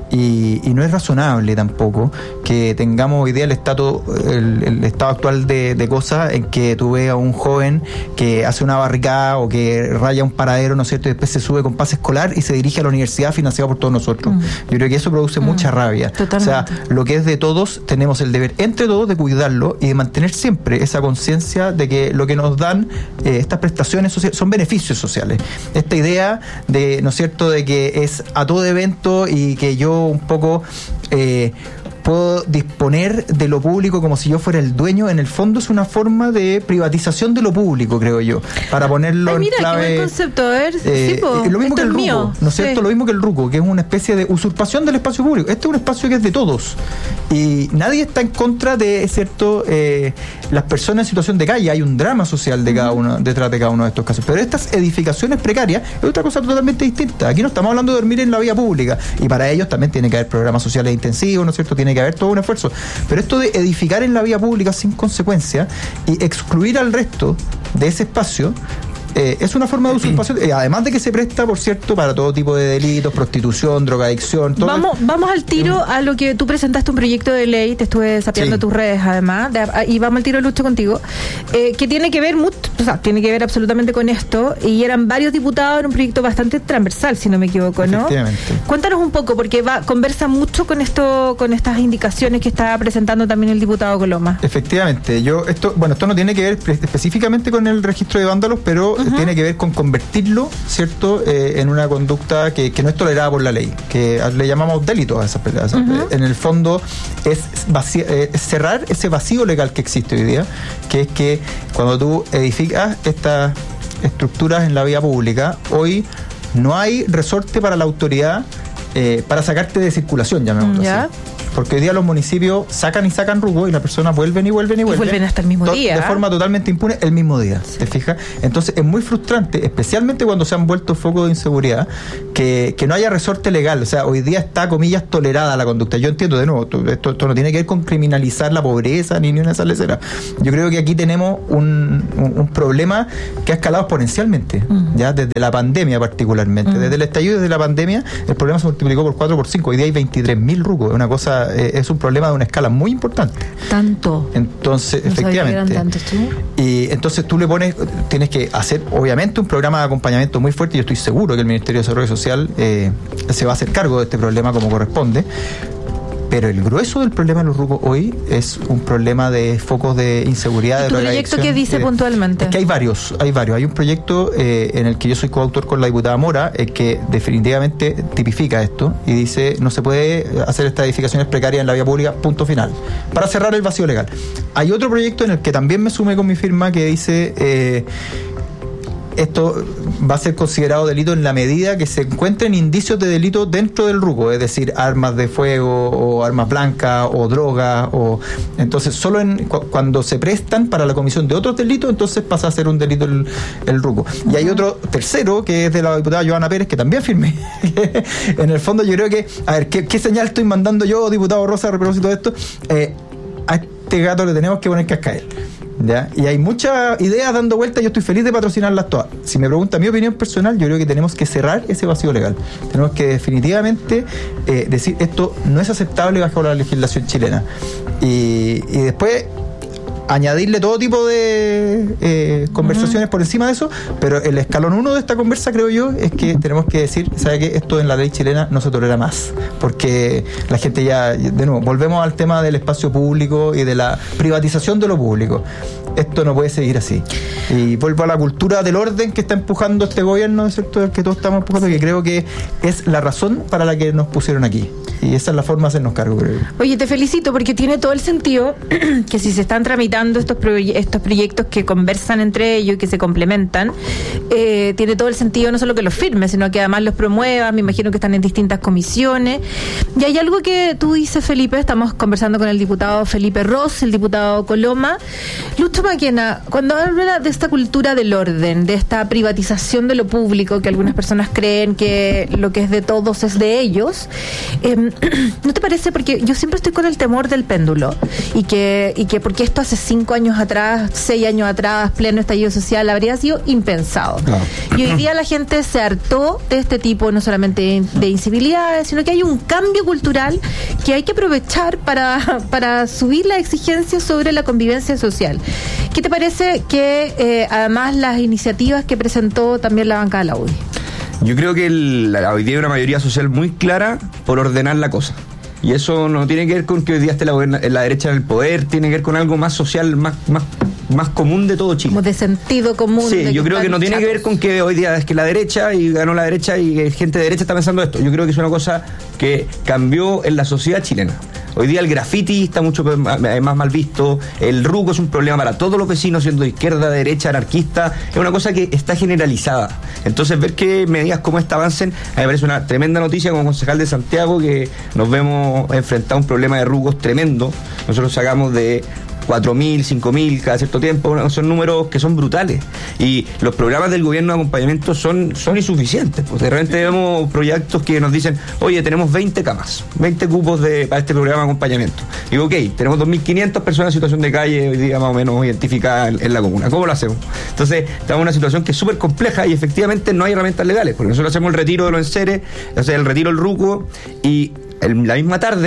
Speaker 19: y, y no es razonable tampoco que tengamos hoy día el estado el, el estado actual de, de cosas en que tú ves a un joven que hace una barricada o que raya un paradero, ¿no es cierto?, y después se sube con pase escolar y se dirige a la universidad financiada por todos nosotros. Mm. Yo creo que eso produce mm. mucha rabia. Totalmente. O sea, lo que es de todos, tenemos el deber entre todos de cuidar darlo y de mantener siempre esa conciencia de que lo que nos dan eh, estas prestaciones sociales son beneficios sociales. Esta idea de, ¿no es cierto?, de que es a todo evento y que yo un poco eh, puedo disponer de lo público como si yo fuera el dueño, en el fondo es una forma de privatización de lo público, creo yo, para ponerlo
Speaker 13: Ay, mira,
Speaker 19: en clave.
Speaker 13: Qué buen concepto, a ver,
Speaker 19: eh,
Speaker 13: sí, po,
Speaker 19: lo mismo que el ruco,
Speaker 13: mío.
Speaker 19: ¿no es cierto?
Speaker 13: Sí.
Speaker 19: Lo mismo que el ruco, que es una especie de usurpación del espacio público. Este es un espacio que es de todos y nadie está en contra de, cierto, eh, las personas en situación de calle. Hay un drama social de cada uno, detrás de cada uno de estos casos, pero estas edificaciones precarias es otra cosa totalmente distinta. Aquí no estamos hablando de dormir en la vía pública y para ellos también tiene que haber programas sociales intensivos, ¿no es cierto? Tiene que haber todo un esfuerzo. Pero esto de edificar en la vía pública sin consecuencia y excluir al resto de ese espacio eh, es una forma de usurpación, eh, además de que se presta, por cierto, para todo tipo de delitos, prostitución, drogadicción, todo.
Speaker 13: Vamos, el... vamos al tiro a lo que tú presentaste, un proyecto de ley, te estuve sapeando sí. tus redes además, de, y vamos al tiro, Lucho, contigo, eh, que tiene que ver mucho, o sea, tiene que ver absolutamente con esto, y eran varios diputados en un proyecto bastante transversal, si no me equivoco, ¿no?
Speaker 19: Efectivamente.
Speaker 13: Cuéntanos un poco, porque va, conversa mucho con esto, con estas indicaciones que está presentando también el diputado Coloma.
Speaker 19: Efectivamente, yo esto, bueno, esto no tiene que ver específicamente con el registro de vándalos, pero uh-huh. tiene que ver con convertirlo, ¿cierto?, eh, en una conducta que, que no es tolerada por la ley, que le llamamos delito a esas personas. Uh-huh. En el fondo es, vaci- eh, es cerrar ese vacío legal que existe hoy día, que es que cuando tú edificas estas estructuras en la vía pública, hoy no hay resorte para la autoridad eh, para sacarte de circulación, llamémoslo
Speaker 13: ¿Ya?
Speaker 19: así. Porque hoy día los municipios sacan y sacan rugo y las personas vuelven y vuelven y vuelven.
Speaker 13: Y vuelven hasta el mismo
Speaker 19: to-
Speaker 13: día.
Speaker 19: De forma totalmente impune el mismo día, sí. ¿Te fijas? Entonces es muy frustrante, especialmente cuando se han vuelto focos de inseguridad, que, que no haya resorte legal. O sea, hoy día está, comillas, tolerada la conducta. Yo entiendo, de nuevo, esto, esto no tiene que ver con criminalizar la pobreza ni ni una esa lecera. Yo creo que aquí tenemos un, un, un problema que ha escalado exponencialmente, uh-huh. ya desde la pandemia particularmente. Uh-huh. Desde el estallido desde la pandemia, el problema se multiplicó por cuatro, por cinco. Hoy día hay veintitrés mil rugos. Es una cosa... es un problema de una escala muy importante.
Speaker 13: Tanto.
Speaker 19: Entonces,
Speaker 13: no
Speaker 19: efectivamente.
Speaker 13: Tantos, ¿tú?
Speaker 19: Y entonces tú le pones, tienes que hacer, obviamente, un programa de acompañamiento muy fuerte. Yo estoy seguro que el Ministerio de Desarrollo Social eh, se va a hacer cargo de este problema como corresponde. Pero el grueso del problema de los rugos hoy es un problema de focos de inseguridad.
Speaker 13: ¿Y
Speaker 19: de
Speaker 13: tu proyecto qué dice
Speaker 19: de,
Speaker 13: puntualmente?
Speaker 19: Es que hay varios, hay varios. Hay un proyecto eh, en el que yo soy coautor con la diputada Mora, eh, que definitivamente tipifica esto y dice no se puede hacer estas edificaciones precarias en la vía pública, punto final, para cerrar el vacío legal. Hay otro proyecto en el que también me sumé con mi firma que dice... Eh, esto va a ser considerado delito en la medida que se encuentren indicios de delito dentro del rugo, es decir, armas de fuego o armas blancas o drogas, o entonces solo en, cu- cuando se prestan para la comisión de otros delitos, entonces pasa a ser un delito el, el rugo. Y hay otro tercero que es de la diputada Joana Pérez, que también firmé. En el fondo yo creo que, a ver, ¿qué, qué señal estoy mandando yo, diputado Rosa, a propósito de esto? Eh, a este gato le tenemos que poner cascabel. ¿Ya? Y hay muchas ideas dando vueltas, yo estoy feliz de patrocinarlas todas. Si me pregunta mi opinión personal, yo creo que tenemos que cerrar ese vacío legal. Tenemos que definitivamente eh, decir esto no es aceptable bajo la legislación chilena. Y, y después añadirle todo tipo de eh, conversaciones uh-huh. por encima de eso, pero el escalón uno de esta conversa, creo yo, es que tenemos que decir, ¿sabe qué? Esto en la ley chilena no se tolera más, porque la gente ya, de nuevo, volvemos al tema del espacio público y de la privatización de lo público. Esto no puede seguir así. Y vuelvo a la cultura del orden que está empujando este gobierno, ¿no es cierto?, del que todos estamos empujando, que creo que es la razón para la que nos pusieron aquí. Y esa es la forma de hacernos cargo, creo.
Speaker 13: Oye, te felicito porque tiene todo el sentido que si se están tramitando estos, proye- estos proyectos que conversan entre ellos y que se complementan, eh, tiene todo el sentido no solo que los firmes, sino que además los promuevas. Me imagino que están en distintas comisiones. Y hay algo que tú dices, Felipe, estamos conversando con el diputado Felipe Ross, el diputado Coloma. Lucho Maquena, cuando habla de esta cultura del orden, de esta privatización de lo público, que algunas personas creen que lo que es de todos es de ellos, eh, ¿no te parece? Porque yo siempre estoy con el temor del péndulo y que, y que porque esto hace cinco años atrás, seis años atrás, pleno estallido social, habría sido impensado. No. Y hoy día la gente se hartó de este tipo, no solamente de incivilidades, sino que hay un cambio cultural que hay que aprovechar para, para subir las exigencias sobre la convivencia social. ¿Qué te parece que eh, además las iniciativas que presentó también la bancada de la U D I?
Speaker 21: Yo creo que el, la, hoy día hay una mayoría social muy clara por ordenar la cosa. Y eso no tiene que ver con que hoy día esté la, la derecha en el poder, tiene que ver con algo más social, más, más, más común de todo Chile.
Speaker 13: Como de sentido común.
Speaker 21: Sí, yo creo que no tiene
Speaker 13: chatos.
Speaker 21: que ver con que hoy día es que la derecha y ganó la derecha y gente de derecha está pensando esto. Yo creo que es una cosa que cambió en la sociedad chilena. Hoy día el graffiti está mucho más mal visto, el rugo es un problema para todos los vecinos, siendo de izquierda, derecha, anarquista, es una cosa que está generalizada. Entonces ver que medidas como esta avancen, a mí me parece una tremenda noticia como concejal de Santiago, que nos vemos enfrentados a un problema de rugos tremendo. Nosotros sacamos de cuatro mil, cinco mil cada cierto tiempo, son números que son brutales. Y los programas del gobierno de acompañamiento son, son insuficientes. Pues de repente vemos proyectos que nos dicen, oye, tenemos veinte camas, veinte cupos de, para este programa de acompañamiento. Y digo, ok, tenemos dos mil quinientas personas en situación de calle, hoy día más o menos identificadas en, en la comuna. ¿Cómo lo hacemos? Entonces, estamos en una situación que es súper compleja y efectivamente no hay herramientas legales, porque nosotros hacemos el retiro de los enseres, o sea, el retiro del ruco, y en la misma tarde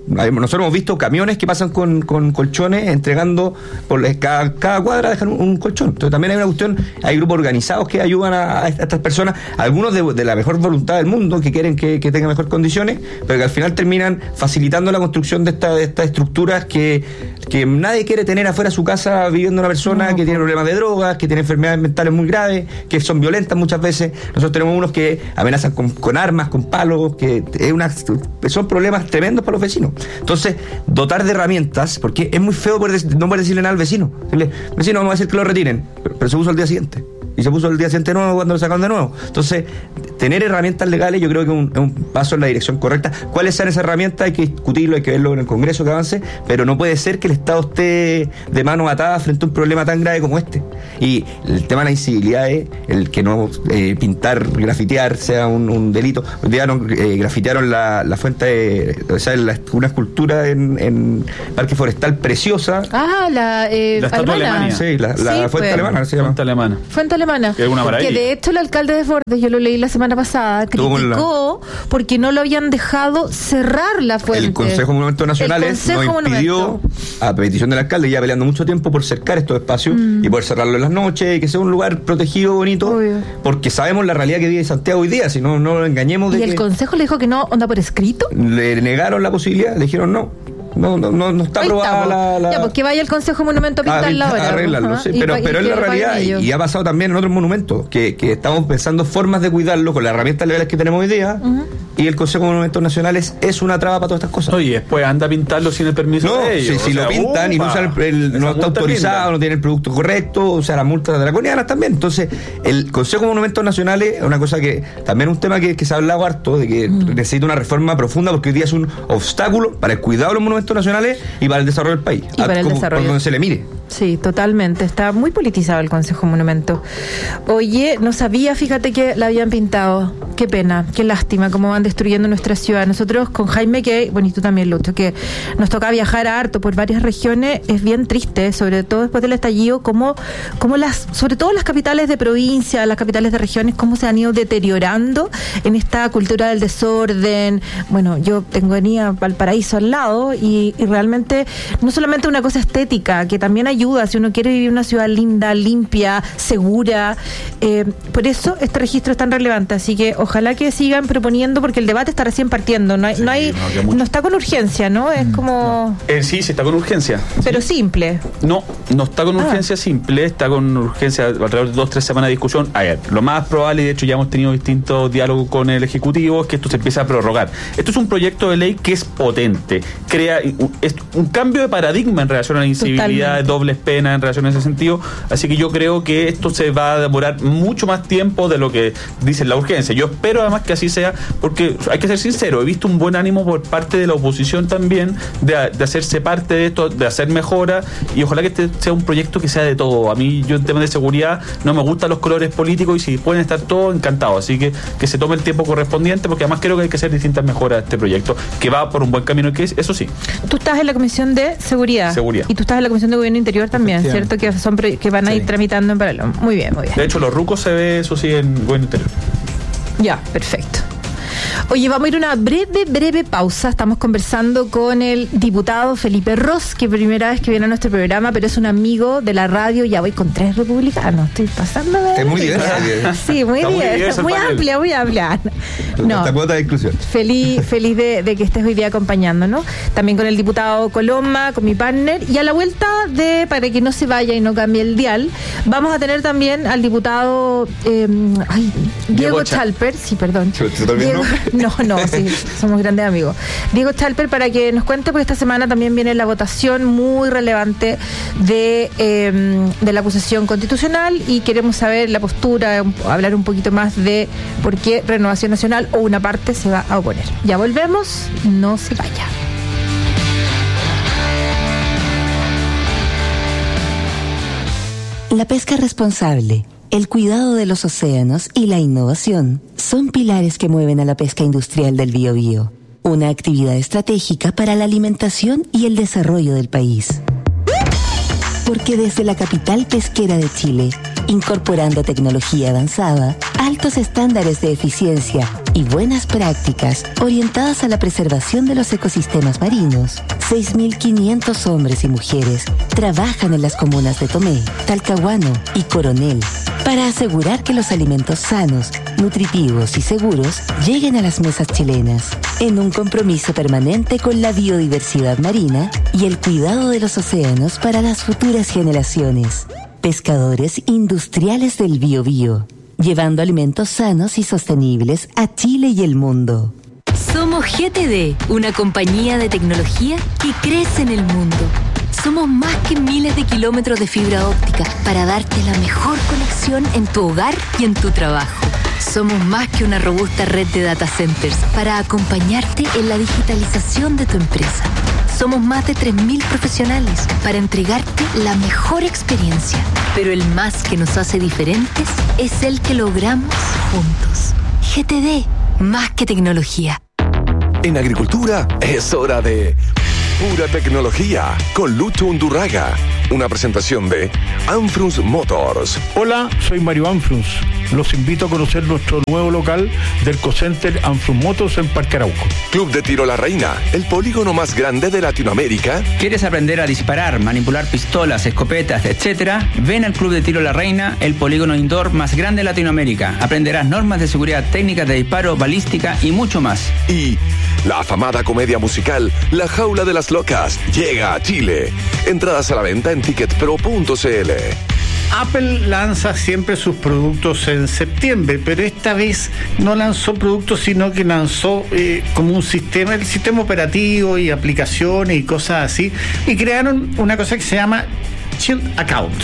Speaker 21: nosotros hemos visto camiones que pasan con, con colchones entregando por la- cada, cada cuadra dejan un, un colchón. Entonces también hay una cuestión, hay grupos organizados que ayudan a, a estas personas, algunos de, de la mejor voluntad del mundo, que quieren que, que tengan mejores condiciones, pero que al final terminan facilitando la construcción de, esta, de estas estructuras que, que nadie quiere tener afuera de su casa viviendo una persona no, que tiene problemas de drogas, que tiene enfermedades mentales muy graves, que son violentas muchas veces. Nosotros tenemos unos que amenazan con, con armas, con palos, que es una, son problemas tremendos para los vecinos. Entonces, dotar de herramientas, porque es muy feo poder, no poder decirle nada al vecino. Decirle, vecino, vamos a decir que lo retiren, pero, pero se puso al día siguiente. Y se puso el día siguiente de nuevo cuando lo sacaron de nuevo. Entonces, tener herramientas legales yo creo que es un, es un paso en la dirección correcta. ¿Cuáles son esas herramientas? Hay que discutirlo, hay que verlo en el Congreso que avance, pero no puede ser que el Estado esté de mano atada frente a un problema tan grave como este. Y el tema de la incivilidad es el que no eh, pintar, grafitear sea un, un delito. Un día no, eh, grafitearon la, la fuente, de, o sea, la, una escultura en, en Parque Forestal preciosa.
Speaker 13: Ah, la, eh,
Speaker 20: La estatua
Speaker 13: alemana.
Speaker 20: alemana.
Speaker 21: Sí, la, la
Speaker 13: Sí,
Speaker 21: fuente
Speaker 13: pues.
Speaker 21: alemana se llama.
Speaker 20: Fuente alemana.
Speaker 13: Fuente alemana.
Speaker 20: Que es una maravilla.
Speaker 13: Que de hecho el alcalde de Desbordes, yo lo leí la semana pasada,
Speaker 21: Tuvo
Speaker 13: criticó porque no lo habían dejado cerrar la fuente.
Speaker 21: El Consejo de Monumentos Nacionales
Speaker 13: El Consejo
Speaker 21: nos impidió,
Speaker 13: Monumento.
Speaker 21: a petición del alcalde, ya peleando mucho tiempo por cercar estos espacios
Speaker 13: Mm.
Speaker 21: y poder cerrarlo en las noches y que sea un lugar protegido, bonito,
Speaker 13: Obvio.
Speaker 21: porque sabemos la realidad que vive Santiago hoy día, si no, no lo engañemos de
Speaker 13: Y el
Speaker 21: que
Speaker 13: Consejo le dijo que no, onda por escrito.
Speaker 21: le negaron la posibilidad, le dijeron no, no, no, no, no está
Speaker 13: Ahí
Speaker 21: aprobada
Speaker 13: estamos.
Speaker 21: la, la-
Speaker 13: Ya, pues que vaya el Consejo Monumento a pintarla
Speaker 21: a-
Speaker 13: ahora.
Speaker 21: a arreglarlo,
Speaker 13: Ajá,
Speaker 21: sí,
Speaker 13: y
Speaker 21: pero,
Speaker 13: pa- y
Speaker 21: pero es
Speaker 13: que
Speaker 21: la
Speaker 13: lo paguen
Speaker 21: realidad y,
Speaker 13: ellos.
Speaker 21: y ha pasado también en otros monumentos que, que estamos pensando formas de cuidarlo con las herramientas legales que tenemos hoy día
Speaker 13: Ujú.
Speaker 21: y el Consejo de Monumentos Nacionales es una traba para todas estas cosas.
Speaker 20: Oye, después anda a pintarlo sin el permiso
Speaker 21: No,
Speaker 20: de ellos.
Speaker 21: si, si
Speaker 20: O
Speaker 21: lo
Speaker 20: sea,
Speaker 21: pintan y no
Speaker 20: upa,
Speaker 21: usan el, el-
Speaker 20: esa
Speaker 21: no está
Speaker 20: multa
Speaker 21: autorizado,
Speaker 20: linda.
Speaker 21: no tiene el producto correcto, o sea, las multas draconianas también. Entonces, el Consejo de Monumentos Nacionales es una cosa que también es un tema que, que se ha hablado harto, de que
Speaker 13: Mm.
Speaker 21: necesita una reforma profunda porque hoy día es un obstáculo para el cuidado de los monumentos nacionales y para el desarrollo del país.
Speaker 13: Y para el
Speaker 21: como-
Speaker 13: desarrollo.
Speaker 21: por donde se le mire.
Speaker 13: Sí, totalmente. Está muy politizado el Consejo Monumento. Oye, no sabía, fíjate que la habían pintado. Qué pena, qué lástima cómo van destruyendo nuestra ciudad. Nosotros con Jaime, que, bueno, y tú también, Lucho, que nos toca viajar harto por varias regiones, es bien triste, sobre todo después del estallido, cómo, cómo las, sobre todo las capitales de provincia, las capitales de regiones, cómo se han ido deteriorando en esta cultura del desorden. Bueno, yo tengo venía Valparaíso al lado y, y realmente no solamente una cosa estética, que también ayuda si uno quiere vivir una ciudad linda, limpia, segura. Eh, por eso este registro es tan relevante, así que ojalá que sigan proponiendo, porque el debate está recién partiendo, no hay, no hay,
Speaker 20: no queda mucho.
Speaker 13: no está con urgencia, ¿no? Es como,
Speaker 20: Eh, sí, sí, está con urgencia.
Speaker 13: pero simple.
Speaker 20: No, no está con
Speaker 13: Ah.
Speaker 20: urgencia simple, está con urgencia alrededor de dos, tres semanas de discusión. A ver, lo más probable, y de hecho ya hemos tenido distintos diálogos con el Ejecutivo, es que esto se empiece a prorrogar. Esto es un proyecto de ley que es potente, crea un, es un cambio de paradigma en relación a la incivilidad,
Speaker 13: Totalmente.
Speaker 20: dobles penas en relación a ese sentido, así que yo creo que esto se va a demorar mucho más tiempo de lo que dice la urgencia. Yo espero además que así sea, porque hay que ser sincero, he visto un buen ánimo por parte de la oposición también de, de hacerse parte de esto, de hacer mejoras, y ojalá que este sea un proyecto que sea de todo. A mí, yo en temas de seguridad no me gustan los colores políticos, y si pueden estar todos, encantados, así que que se tome el tiempo correspondiente, porque además creo que hay que hacer distintas mejoras a este proyecto, que va por un buen camino, que es, eso sí.
Speaker 13: Tú estás en la Comisión de Seguridad.
Speaker 20: Seguridad.
Speaker 13: Y tú estás en la Comisión de Gobierno Interior también,
Speaker 20: Efectivamente.
Speaker 13: ¿cierto? Que son pro- que van a ir
Speaker 20: Sí.
Speaker 13: tramitando en paralelo. Muy bien, muy bien.
Speaker 20: De hecho, los rucos se ve, eso sí, en Gobierno Interior.
Speaker 13: Ya, perfecto. Oye, vamos a ir a una breve, breve pausa. Estamos conversando con el diputado Felipe Ros, que primera vez que viene a nuestro programa, pero es un amigo de la radio. Ya voy con tres republicanos. Estoy pasando de...
Speaker 21: Es muy diversa.
Speaker 13: Sí, muy
Speaker 21: Está muy
Speaker 13: diversa.
Speaker 21: diverso el
Speaker 13: Muy
Speaker 21: panel.
Speaker 13: amplia, muy amplia. No.
Speaker 21: Esta cuota de inclusión.
Speaker 13: Feliz, feliz de, de que estés hoy día acompañándonos. También con el diputado Coloma, con mi partner. Y a la vuelta de, para que no se vaya y no cambie el dial, vamos a tener también al diputado eh, ay, Diego,
Speaker 21: Diego Cha-
Speaker 13: Chalper. Sí, perdón.
Speaker 21: ¿Se te olvidó?
Speaker 13: Diego- no, no, sí, somos grandes amigos. Diego Chalper, para que nos cuente, porque esta semana también viene la votación muy relevante de, eh, de la acusación constitucional, y queremos saber la postura, un- hablar un poquito más de por qué Renovación Nacional o una parte se va a oponer. Ya volvemos, no se vaya.
Speaker 6: La pesca responsable, el cuidado de los océanos y la innovación son pilares que mueven a la pesca industrial del Biobío, una actividad estratégica para la alimentación y el desarrollo del país. Porque desde la capital pesquera de Chile, incorporando tecnología avanzada, altos estándares de eficiencia y buenas prácticas orientadas a la preservación de los ecosistemas marinos. seis mil quinientos hombres y mujeres trabajan en las comunas de Tomé, Talcahuano y Coronel para asegurar que los alimentos sanos, nutritivos y seguros lleguen a las mesas chilenas, en un compromiso permanente con la biodiversidad marina y el cuidado de los océanos para las futuras generaciones. Pescadores Industriales del Biobío, llevando alimentos sanos y sostenibles a Chile y el mundo.
Speaker 2: Somos G T D, una compañía de tecnología que crece en el mundo. Somos más que miles de kilómetros de fibra óptica para darte la mejor conexión en tu hogar y en tu trabajo. Somos más que una robusta red de data centers para acompañarte en la digitalización de tu empresa. Somos más de tres mil profesionales para entregarte la mejor experiencia. Pero el más que nos hace diferentes es el que logramos juntos. G T D, más que tecnología.
Speaker 4: En agricultura es hora de Pura Tecnología con Lucho Undurraga. Una presentación de Anfrunz Motors.
Speaker 22: Hola, soy Mario Anfrunz. Los invito a conocer nuestro nuevo local del Ecocenter Anfrunz Motors en Parque Arauco.
Speaker 4: Club de Tiro La Reina, el polígono más grande de Latinoamérica.
Speaker 23: ¿Quieres aprender a disparar, manipular pistolas, escopetas, etcétera? Ven al Club de Tiro La Reina, el polígono indoor más grande de Latinoamérica. Aprenderás normas de seguridad, técnicas de disparo, balística y mucho más.
Speaker 4: Y la afamada comedia musical La Jaula de las Locas llega a Chile. Entradas a la venta en ticket pro punto c l.
Speaker 22: Apple lanza siempre sus productos en septiembre, pero esta vez no lanzó productos, sino que lanzó eh, como un sistema, el sistema operativo y aplicaciones y cosas así, y crearon una cosa que se llama Shield Account,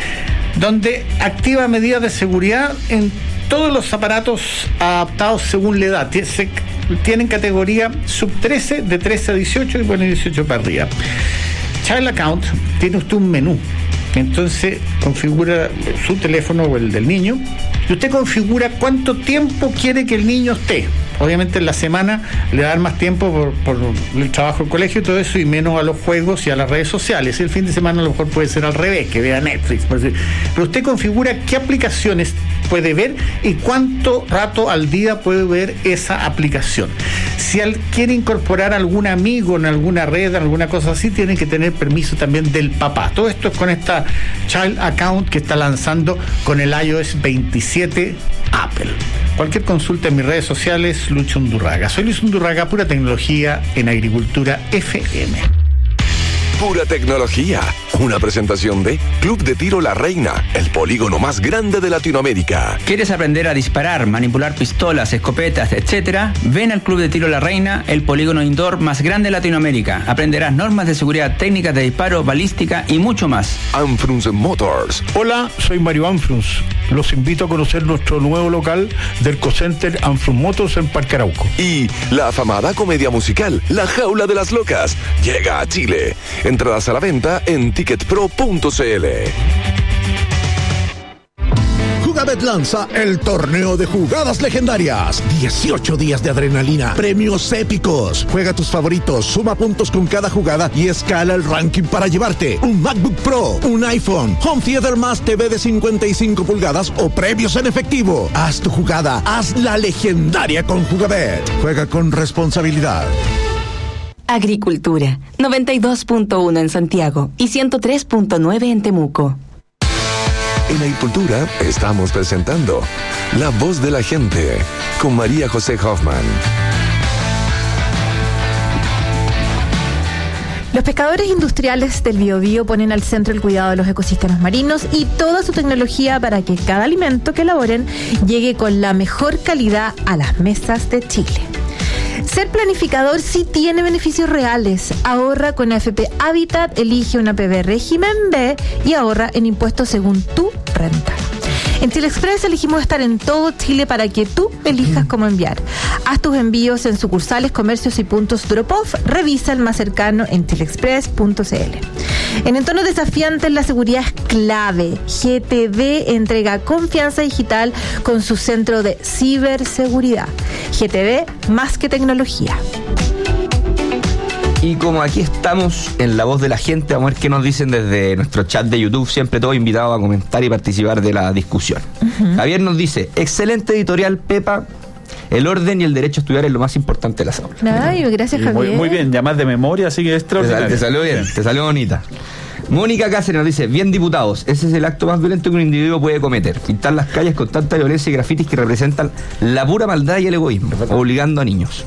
Speaker 22: donde activa medidas de seguridad en todos los aparatos adaptados según la edad. Se, tienen categoría sub trece, de trece a dieciocho y bueno, dieciocho para arriba. Child Account, tiene usted un menú. Entonces configura su teléfono o el del niño y usted configura cuánto tiempo quiere que el niño esté. Obviamente en la semana le dan más tiempo por, por el trabajo del colegio y todo eso, y menos a los juegos y a las redes sociales. El fin de semana a lo mejor puede ser al revés, que vea Netflix. Pero usted configura qué aplicaciones puede ver y cuánto rato al día puede ver esa aplicación. Si al, quiere incorporar algún amigo en alguna red, alguna cosa así, tiene que tener permiso también del papá. Todo esto es con esta Child Account que está lanzando con el i O S veintisiete Apple. Cualquier consulta en mis redes sociales, Lucho Undurraga. Soy Luis Undurraga, Pura Tecnología en Agricultura F M.
Speaker 4: Pura Tecnología, una presentación de Club de Tiro La Reina, el polígono más grande de Latinoamérica.
Speaker 23: ¿Quieres aprender a disparar, manipular pistolas, escopetas, etcétera? Ven al Club de Tiro La Reina, el polígono indoor más grande de Latinoamérica. Aprenderás normas de seguridad, técnicas de disparo, balística y mucho más.
Speaker 4: Anfrunz Motors.
Speaker 22: Hola, soy Mario Anfrunz. Los invito a conocer nuestro nuevo local del Ecocenter Anfrunz Motors en Parque Arauco.
Speaker 4: Y la afamada comedia musical La Jaula de las Locas llega a Chile. Entradas a la venta en ticket pro punto c l.
Speaker 15: Jugabet lanza el torneo de jugadas legendarias. dieciocho días de adrenalina, premios épicos. Juega tus favoritos, suma puntos con cada jugada y escala el ranking para llevarte un MacBook Pro, un iPhone, Home Theater más T V de cincuenta y cinco pulgadas o premios en efectivo. Haz tu jugada, haz la legendaria con Jugabet. Juega con responsabilidad.
Speaker 6: Agricultura, noventa y dos punto uno en Santiago y ciento tres punto nueve en Temuco.
Speaker 4: En Agricultura estamos presentando La Voz de la Gente con María José Hoffman.
Speaker 13: Los pescadores industriales del Biobío ponen al centro el cuidado de los ecosistemas marinos y toda su tecnología para que cada alimento que elaboren llegue con la mejor calidad a las mesas de Chile. Ser planificador sí tiene beneficios reales. Ahorra con A F P Habitat, elige una P B régimen B y ahorra en impuestos según tu renta. En Chile Express elegimos estar en todo Chile para que tú elijas cómo enviar. Haz tus envíos en sucursales, comercios y puntos drop-off. Revisa el más cercano en chile express punto c l. En entornos desafiantes, la seguridad es clave. G T D entrega confianza digital con su centro de ciberseguridad. G T D, más que tecnología.
Speaker 9: Y como aquí estamos en La Voz de la Gente, vamos a ver qué nos dicen desde nuestro chat de YouTube, siempre todos invitados a comentar y participar de la discusión. Uh-huh. Javier nos dice, excelente editorial, Pepa. El orden y el derecho a estudiar es lo más importante de las aulas.
Speaker 13: Ay, gracias, Javier.
Speaker 20: Muy, muy bien, ya más de memoria, así que es extraordinario.
Speaker 9: Te, te salió bien, te salió bonita. Mónica Cáceres nos dice, bien diputados, ese es el acto más violento que un individuo puede cometer, pintar las calles con tanta violencia y grafitis que representan la pura maldad y el egoísmo, obligando a niños.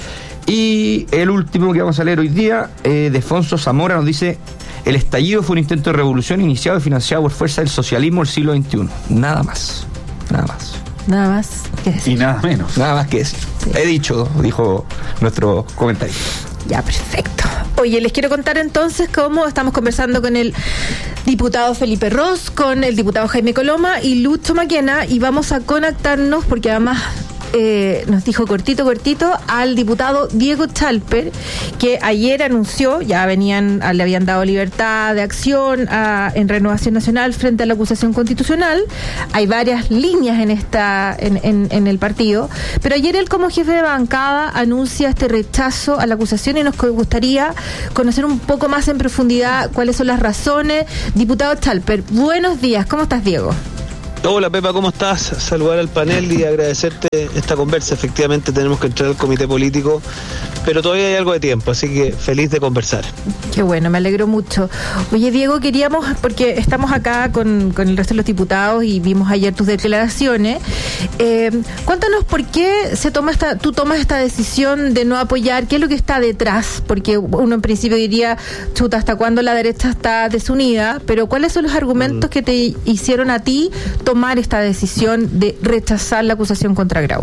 Speaker 9: Y el último que vamos a leer hoy día, eh, Defonso Zamora nos dice, el estallido fue un intento de revolución iniciado y financiado por fuerza del socialismo del siglo veintiuno. Nada más, nada más.
Speaker 13: Nada más que decir.
Speaker 20: Y nada menos.
Speaker 9: Nada más que decir. Sí. He dicho, dijo nuestro comentario.
Speaker 13: Ya, perfecto. Oye, les quiero contar entonces cómo estamos conversando con el diputado Felipe Ros, con el diputado Jaime Coloma y Lucho Maquena, y vamos a conectarnos porque además eh, nos dijo cortito, cortito al diputado Diego Chalper, que ayer anunció, ya venían, le habían dado libertad de acción a, en Renovación Nacional frente a la acusación constitucional. Hay varias líneas en esta en, en, en el partido, pero ayer él como jefe de bancada anuncia este rechazo a la acusación y nos gustaría conocer un poco más en profundidad cuáles son las razones. Diputado Chalper, buenos días, ¿cómo estás, Diego?
Speaker 1: Hola Pepa, ¿cómo estás? Saludar al panel y agradecerte esta conversa. Efectivamente tenemos que entrar al comité político, pero todavía hay algo de tiempo, así que feliz de conversar.
Speaker 13: Qué bueno, me alegro mucho. Oye, Diego, queríamos, porque estamos acá con, con el resto de los diputados y vimos ayer tus declaraciones, eh, cuéntanos por qué se toma esta, tú tomas esta decisión de no apoyar, qué es lo que está detrás, porque uno en principio diría, chuta, ¿hasta cuándo la derecha está desunida? Pero ¿cuáles son los argumentos mm. que te hicieron a ti tomar esta decisión de rechazar la acusación contra Grau?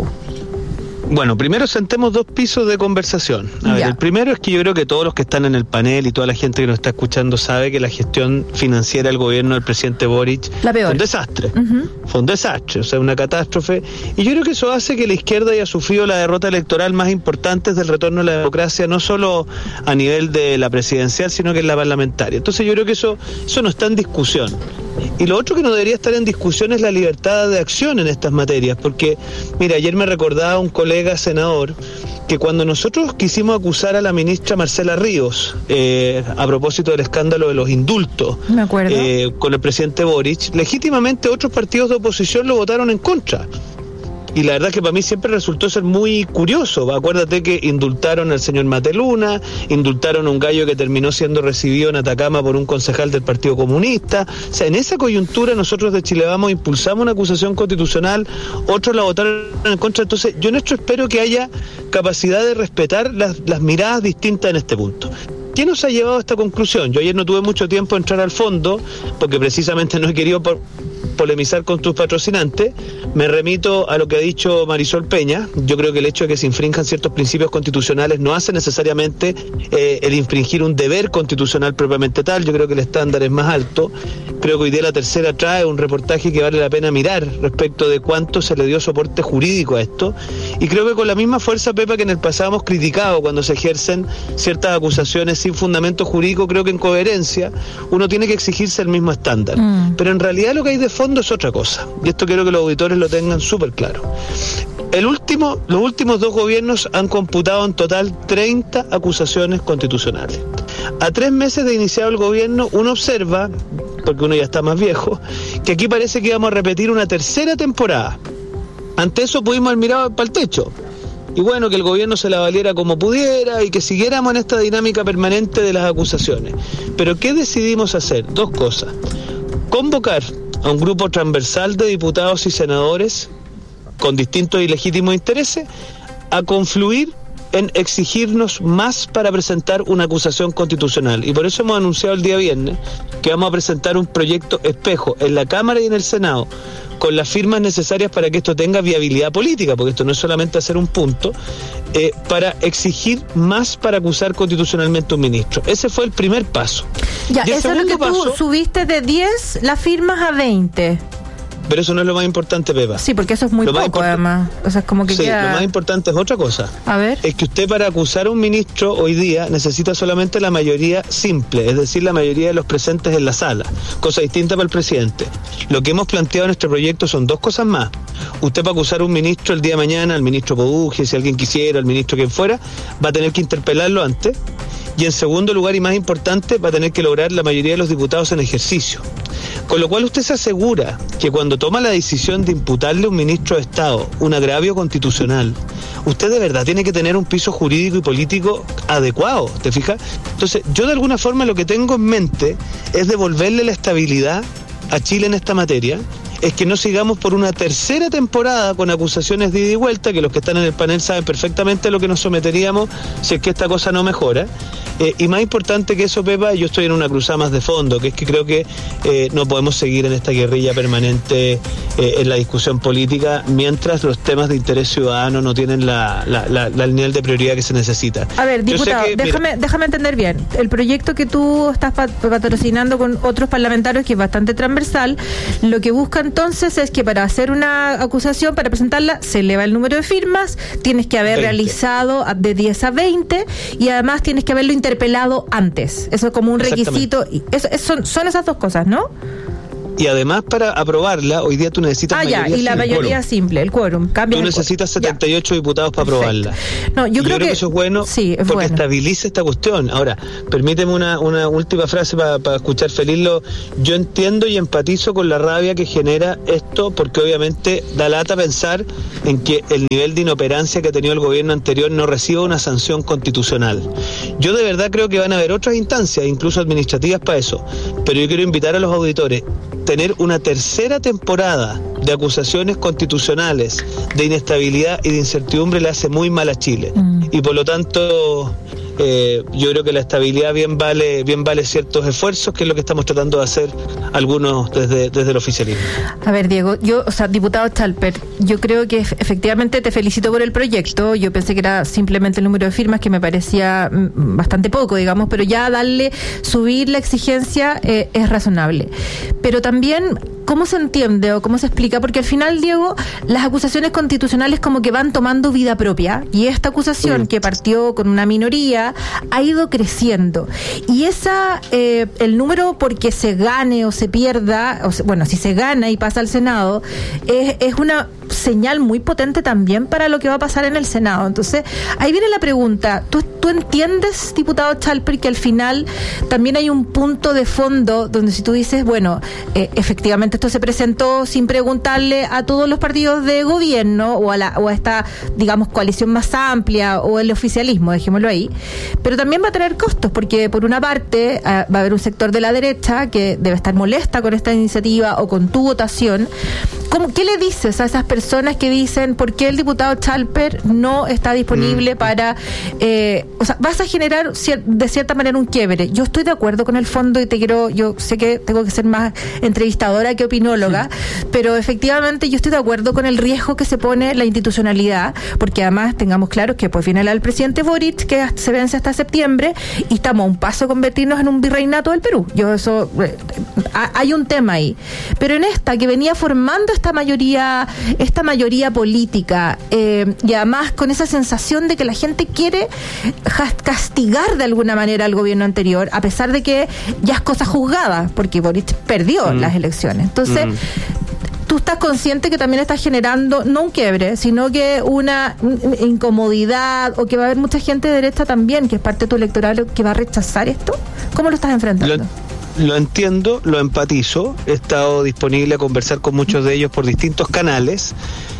Speaker 1: Bueno, primero sentemos dos pisos de conversación. A ver, el primero es que yo creo que todos los que están en el panel y toda la gente que nos está escuchando sabe que la gestión financiera del gobierno del presidente Boric fue un desastre. Uh-huh. Fue un desastre, o sea, una catástrofe. Y yo creo que eso hace que la izquierda haya sufrido la derrota electoral más importante del retorno a la democracia, no solo a nivel de la presidencial, sino que en la parlamentaria. Entonces yo creo que eso, eso no está en discusión. Y lo otro que no debería estar en discusión es la libertad de acción en estas materias, porque, mira, ayer me recordaba un colega senador que cuando nosotros quisimos acusar a la ministra Marcela Ríos eh, a propósito del escándalo de los indultos
Speaker 13: me acuerdo.
Speaker 1: Eh, con el presidente Boric, legítimamente otros partidos de oposición lo votaron en contra. Y la verdad es que para mí siempre resultó ser muy curioso. Acuérdate que indultaron al señor Mateluna, indultaron a un gallo que terminó siendo recibido en Atacama por un concejal del Partido Comunista. O sea, en esa coyuntura nosotros de Chile Vamos impulsamos una acusación constitucional, otros la votaron en contra. Entonces yo en esto espero que haya capacidad de respetar las, las miradas distintas en este punto. ¿Qué nos ha llevado a esta conclusión? Yo ayer no tuve mucho tiempo de entrar al fondo, porque precisamente no he querido por polemizar con tus patrocinantes. Me remito a lo que ha dicho Marisol Peña. Yo creo que el hecho de que se infrinjan ciertos principios constitucionales no hace necesariamente eh, el infringir un deber constitucional propiamente tal. Yo creo que el estándar es más alto. Creo que hoy día La Tercera trae un reportaje que vale la pena mirar respecto de cuánto se le dio soporte jurídico a esto. Y creo que con la misma fuerza, Pepa, que en el pasado hemos criticado cuando se ejercen ciertas acusaciones sin fundamento jurídico, creo que en coherencia uno tiene que exigirse el mismo estándar. Mm. Pero en realidad lo que hay de fondo es otra cosa, y esto quiero que los auditores lo tengan súper claro. El último, los últimos dos gobiernos han computado en total treinta acusaciones constitucionales. A tres meses de iniciado el gobierno, uno observa, porque uno ya está más viejo, que aquí parece que vamos a repetir una tercera temporada. Ante eso pudimos haber mirado para el techo. Y bueno, que el gobierno se la valiera como pudiera y que siguiéramos en esta dinámica permanente de las acusaciones. Pero ¿qué decidimos hacer? Dos cosas. Convocar a un grupo transversal de diputados y senadores con distintos y legítimos intereses a confluir en exigirnos más para presentar una acusación constitucional. Y por eso hemos anunciado el día viernes que vamos a presentar un proyecto espejo en la Cámara y en el Senado con las firmas necesarias para que esto tenga viabilidad política, porque esto no es solamente hacer un punto, eh, para exigir más para acusar constitucionalmente a un ministro. Ese fue el primer paso.
Speaker 13: Ya, eso es lo que paso, tú subiste de diez las firmas a veinte.
Speaker 1: Pero eso no es lo más importante, Pepa.
Speaker 13: Sí, porque eso es muy
Speaker 1: lo
Speaker 13: poco, además. O sea, es como que
Speaker 1: sí,
Speaker 13: queda...
Speaker 1: lo más importante es otra cosa.
Speaker 13: A ver.
Speaker 1: Es que usted para acusar a un ministro hoy día necesita solamente la mayoría simple, es decir, la mayoría de los presentes en la sala. Cosa distinta para el presidente. Lo que hemos planteado en nuestro proyecto son dos cosas más. Usted para acusar a un ministro el día de mañana, al ministro Poduje, si alguien quisiera, al ministro quien fuera, va a tener que interpelarlo antes. y en segundo lugar y más importante va a tener que lograr la mayoría de los diputados en ejercicio. Con lo cual usted se asegura que cuando toma la decisión de imputarle a un ministro de Estado un agravio constitucional, usted de verdad tiene que tener un piso jurídico y político adecuado, ¿te fijas? Entonces yo de alguna forma lo que tengo en mente es devolverle la estabilidad a Chile en esta materia, es que no sigamos por una tercera temporada con acusaciones de ida y vuelta, que los que están en el panel saben perfectamente a lo que nos someteríamos si es que esta cosa no mejora. Eh, y más importante que eso, Pepa, yo estoy en una cruzada más de fondo, que es que creo que eh, no podemos seguir en esta guerrilla permanente eh, en la discusión política mientras los temas de interés ciudadano no tienen la, la, la, la, el nivel de prioridad que se necesita.
Speaker 13: A ver, diputado,
Speaker 1: que,
Speaker 13: déjame,
Speaker 1: mira,
Speaker 13: déjame entender bien. El proyecto que tú estás patrocinando con otros parlamentarios, que es bastante transversal, lo que busca entonces es que para hacer una acusación, para presentarla, se eleva el número de firmas, tienes que haber veinte realizado de diez a veinte y además tienes que haberlo interpelado antes. Eso es como un requisito. Eso, eso, son, son esas dos cosas, ¿no?
Speaker 1: Y además para aprobarla, hoy día tú necesitas
Speaker 13: ah, mayoría ya, y la simple. mayoría simple, el quórum. Cambia
Speaker 1: tú necesitas
Speaker 13: quórum.
Speaker 1: setenta y ocho ya. diputados para Perfecto. aprobarla.
Speaker 13: No, yo, creo,
Speaker 1: yo creo
Speaker 13: que,
Speaker 1: que eso es bueno
Speaker 13: sí, es
Speaker 1: porque
Speaker 13: bueno.
Speaker 1: estabiliza esta cuestión. Ahora, permíteme una, una última frase para pa escuchar feliz. Lo, yo entiendo y empatizo con la rabia que genera esto, porque obviamente da lata pensar en que el nivel de inoperancia que ha tenido el gobierno anterior no reciba una sanción constitucional. Yo de verdad creo que van a haber otras instancias, incluso administrativas para eso, pero yo quiero invitar a los auditores tener una tercera temporada de acusaciones constitucionales, de inestabilidad y de incertidumbre le hace muy mal a Chile. Mm. Y por lo tanto, eh, yo creo que la estabilidad bien vale, bien vale ciertos esfuerzos, que es lo que estamos tratando de hacer algunos desde, desde el oficialismo.
Speaker 13: A ver, Diego, yo, o sea, diputado Chalper, yo creo que efectivamente te felicito por el proyecto. Yo pensé que era simplemente el número de firmas, que me parecía mm, bastante poco, digamos, pero ya darle, subir la exigencia eh, es razonable. Pero también, ¿cómo se entiende o cómo se explica? Porque al final, Diego, las acusaciones constitucionales como que van tomando vida propia, y esta acusación, mm. que partió con una minoría, ha ido creciendo. Y esa, eh, el número porque se gane o se pierda, o se, bueno, si se gana y pasa al Senado, es, es una señal muy potente también para lo que va a pasar en el Senado. Entonces, ahí viene la pregunta. ¿Tú, tú entiendes, diputado Chalper, que al final también hay un punto de fondo donde si tú dices, bueno, eh, efectivamente esto se presentó sin preguntarle a todos los partidos de gobierno o a, la, o a esta, digamos, coalición más amplia o el oficialismo, dejémoslo ahí, pero también va a tener costos, porque por una parte eh, va a haber un sector de la derecha que debe estar molesta con esta iniciativa o con tu votación. ¿Cómo, ¿Qué le dices a esas personas que dicen por qué el diputado Chalper no está disponible mm. para... Eh, o sea, vas a generar cier- de cierta manera un quiebre? Yo estoy de acuerdo con el fondo y te quiero... Yo sé que tengo que ser más entrevistadora que opinóloga, sí. pero efectivamente yo estoy de acuerdo con el riesgo que se pone la institucionalidad, porque además tengamos claro que pues viene el presidente Boric, que se vence hasta septiembre, y estamos a un paso de convertirnos en un virreinato del Perú. Yo eso... Eh, hay un tema ahí. Pero en esta, que venía formando esta mayoría, esta mayoría política, eh, y además con esa sensación de que la gente quiere castigar de alguna manera al gobierno anterior, a pesar de que ya es cosa juzgada, porque Boric perdió mm. las elecciones. Entonces, mm. tú estás consciente que también estás generando no un quiebre, sino que una incomodidad, o que va a haber mucha gente de derecha también, que es parte de tu electorado, que va a rechazar esto. ¿Cómo lo estás enfrentando?
Speaker 1: Lo... Lo entiendo, lo empatizo, he estado disponible a conversar con muchos de ellos por distintos canales,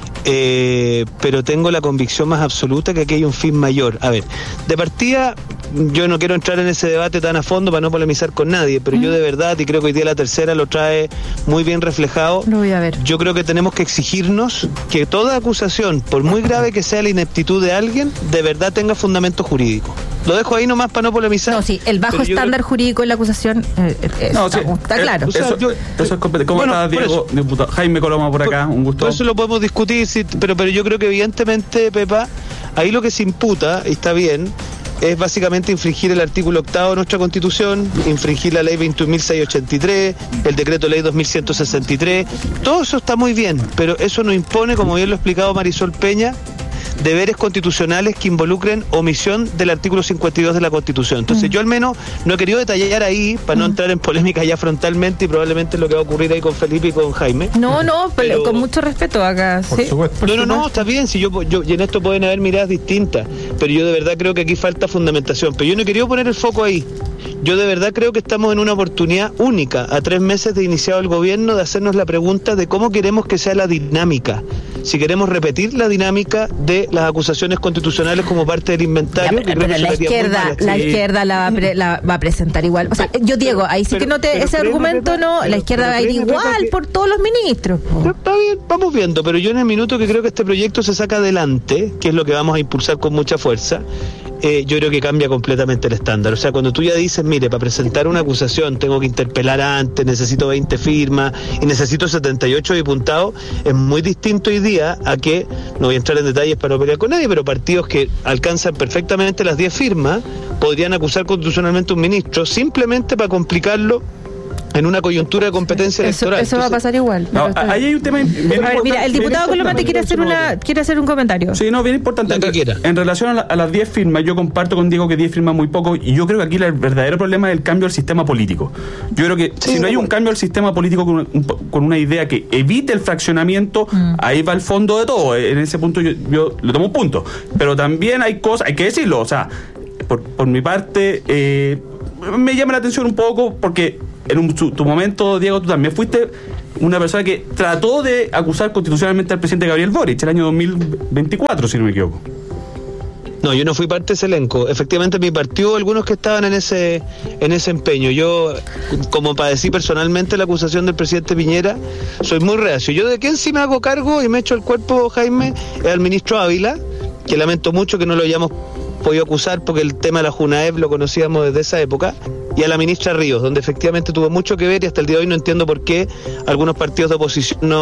Speaker 1: eh, pero tengo la convicción más absoluta que aquí hay un fin mayor. A ver, de partida, yo no quiero entrar en ese debate tan a fondo para no polemizar con nadie, pero mm. yo de verdad, y creo que hoy día la tercera lo trae muy bien reflejado,
Speaker 13: lo voy a ver.
Speaker 1: Yo creo que tenemos que exigirnos que toda acusación, por muy grave que sea la ineptitud de alguien, de verdad tenga fundamento jurídico. Lo dejo ahí nomás para no polemizar.
Speaker 13: No, sí, el bajo estándar creo... jurídico en la acusación eh, eh,
Speaker 20: no,
Speaker 13: está,
Speaker 20: sí,
Speaker 13: está
Speaker 20: eh,
Speaker 13: claro.
Speaker 20: O sea, eso, yo, eso es competente. ¿Cómo bueno, estás, Diego? Diputado Jaime Coloma por acá, un gusto.
Speaker 1: Por eso lo podemos discutir, sí, pero, pero yo creo que evidentemente, Pepa, ahí lo que se imputa, y está bien, es básicamente infringir el artículo octavo de nuestra Constitución, infringir la ley veintiún mil seiscientos ochenta y tres, el decreto ley dos mil ciento sesenta y tres, todo eso está muy bien, pero eso no impone, como bien lo ha explicado Marisol Peña, deberes constitucionales que involucren omisión del artículo cincuenta y dos de la Constitución. Entonces, mm. yo al menos no he querido detallar ahí para mm. no entrar en polémica ya frontalmente y probablemente lo que va a ocurrir ahí con Felipe y con Jaime.
Speaker 13: No, no, pero con mucho respeto acá.
Speaker 1: Por
Speaker 13: ¿sí?
Speaker 1: supuesto. No, no, no, está bien, si yo, yo y en esto pueden haber miradas distintas, pero yo de verdad creo que aquí falta fundamentación. Pero yo no he querido poner el foco ahí. Yo de verdad creo que estamos en una oportunidad única, a tres meses de iniciado el gobierno, de hacernos la pregunta de cómo queremos que sea la dinámica. Si queremos repetir la dinámica de las acusaciones constitucionales como parte del inventario.
Speaker 13: Ya, pero, pero la izquierda, la sí. izquierda la va, a pre, la va a presentar igual. O sea, yo Diego, ahí sí pero, que no te, ese créeme, argumento Pepa, no, pero, la izquierda va a ir igual que, por todos los ministros.
Speaker 1: Oh. Está bien, vamos viendo, pero yo en el minuto que creo que este proyecto se saca adelante, que es lo que vamos a impulsar con mucha fuerza, Eh, yo creo que cambia completamente el estándar. O sea, cuando tú ya dices, mire, para presentar una acusación tengo que interpelar antes, necesito veinte firmas y necesito setenta y ocho diputados, es muy distinto hoy día a que, no voy a entrar en detalles para no pelear con nadie, pero partidos que alcanzan perfectamente las diez firmas podrían acusar constitucionalmente a un ministro simplemente para complicarlo en una coyuntura de competencia
Speaker 13: eso,
Speaker 1: electoral.
Speaker 13: Eso Entonces, va a pasar igual.
Speaker 20: No, ahí hay un tema bien
Speaker 13: a ver, mira, el diputado Colomate quiere hacer una quiere hacer un comentario.
Speaker 20: Sí, no, bien importante. En, re, en relación a, la, a las diez firmas, yo comparto con Diego que diez firmas muy poco, y yo creo que aquí el verdadero problema es el cambio del sistema político. Yo creo que sí, si no hay un cambio del sistema político con, un, con una idea que evite el fraccionamiento, mm. ahí va el fondo de todo. En ese punto yo, yo le tomo un punto. Pero también hay cosas, hay que decirlo, o sea, por, por mi parte, eh, me llama la atención un poco porque en un, tu, tu momento, Diego, tú también fuiste una persona que trató de acusar constitucionalmente al presidente Gabriel Boric el año dos mil veinticuatro, si no me equivoco.
Speaker 1: No, yo no fui parte de ese elenco. Efectivamente, mi partido, algunos que estaban en ese en ese empeño. Yo, como padecí personalmente la acusación del presidente Piñera, soy muy reacio. Yo de quién sí me hago cargo y me echo el cuerpo, Jaime, es al ministro Ávila, que lamento mucho que no lo hayamos podido acusar porque el tema de la Junaev lo conocíamos desde esa época, y a la ministra Ríos, donde efectivamente tuvo mucho que ver y hasta el día de hoy no entiendo por qué algunos partidos de oposición no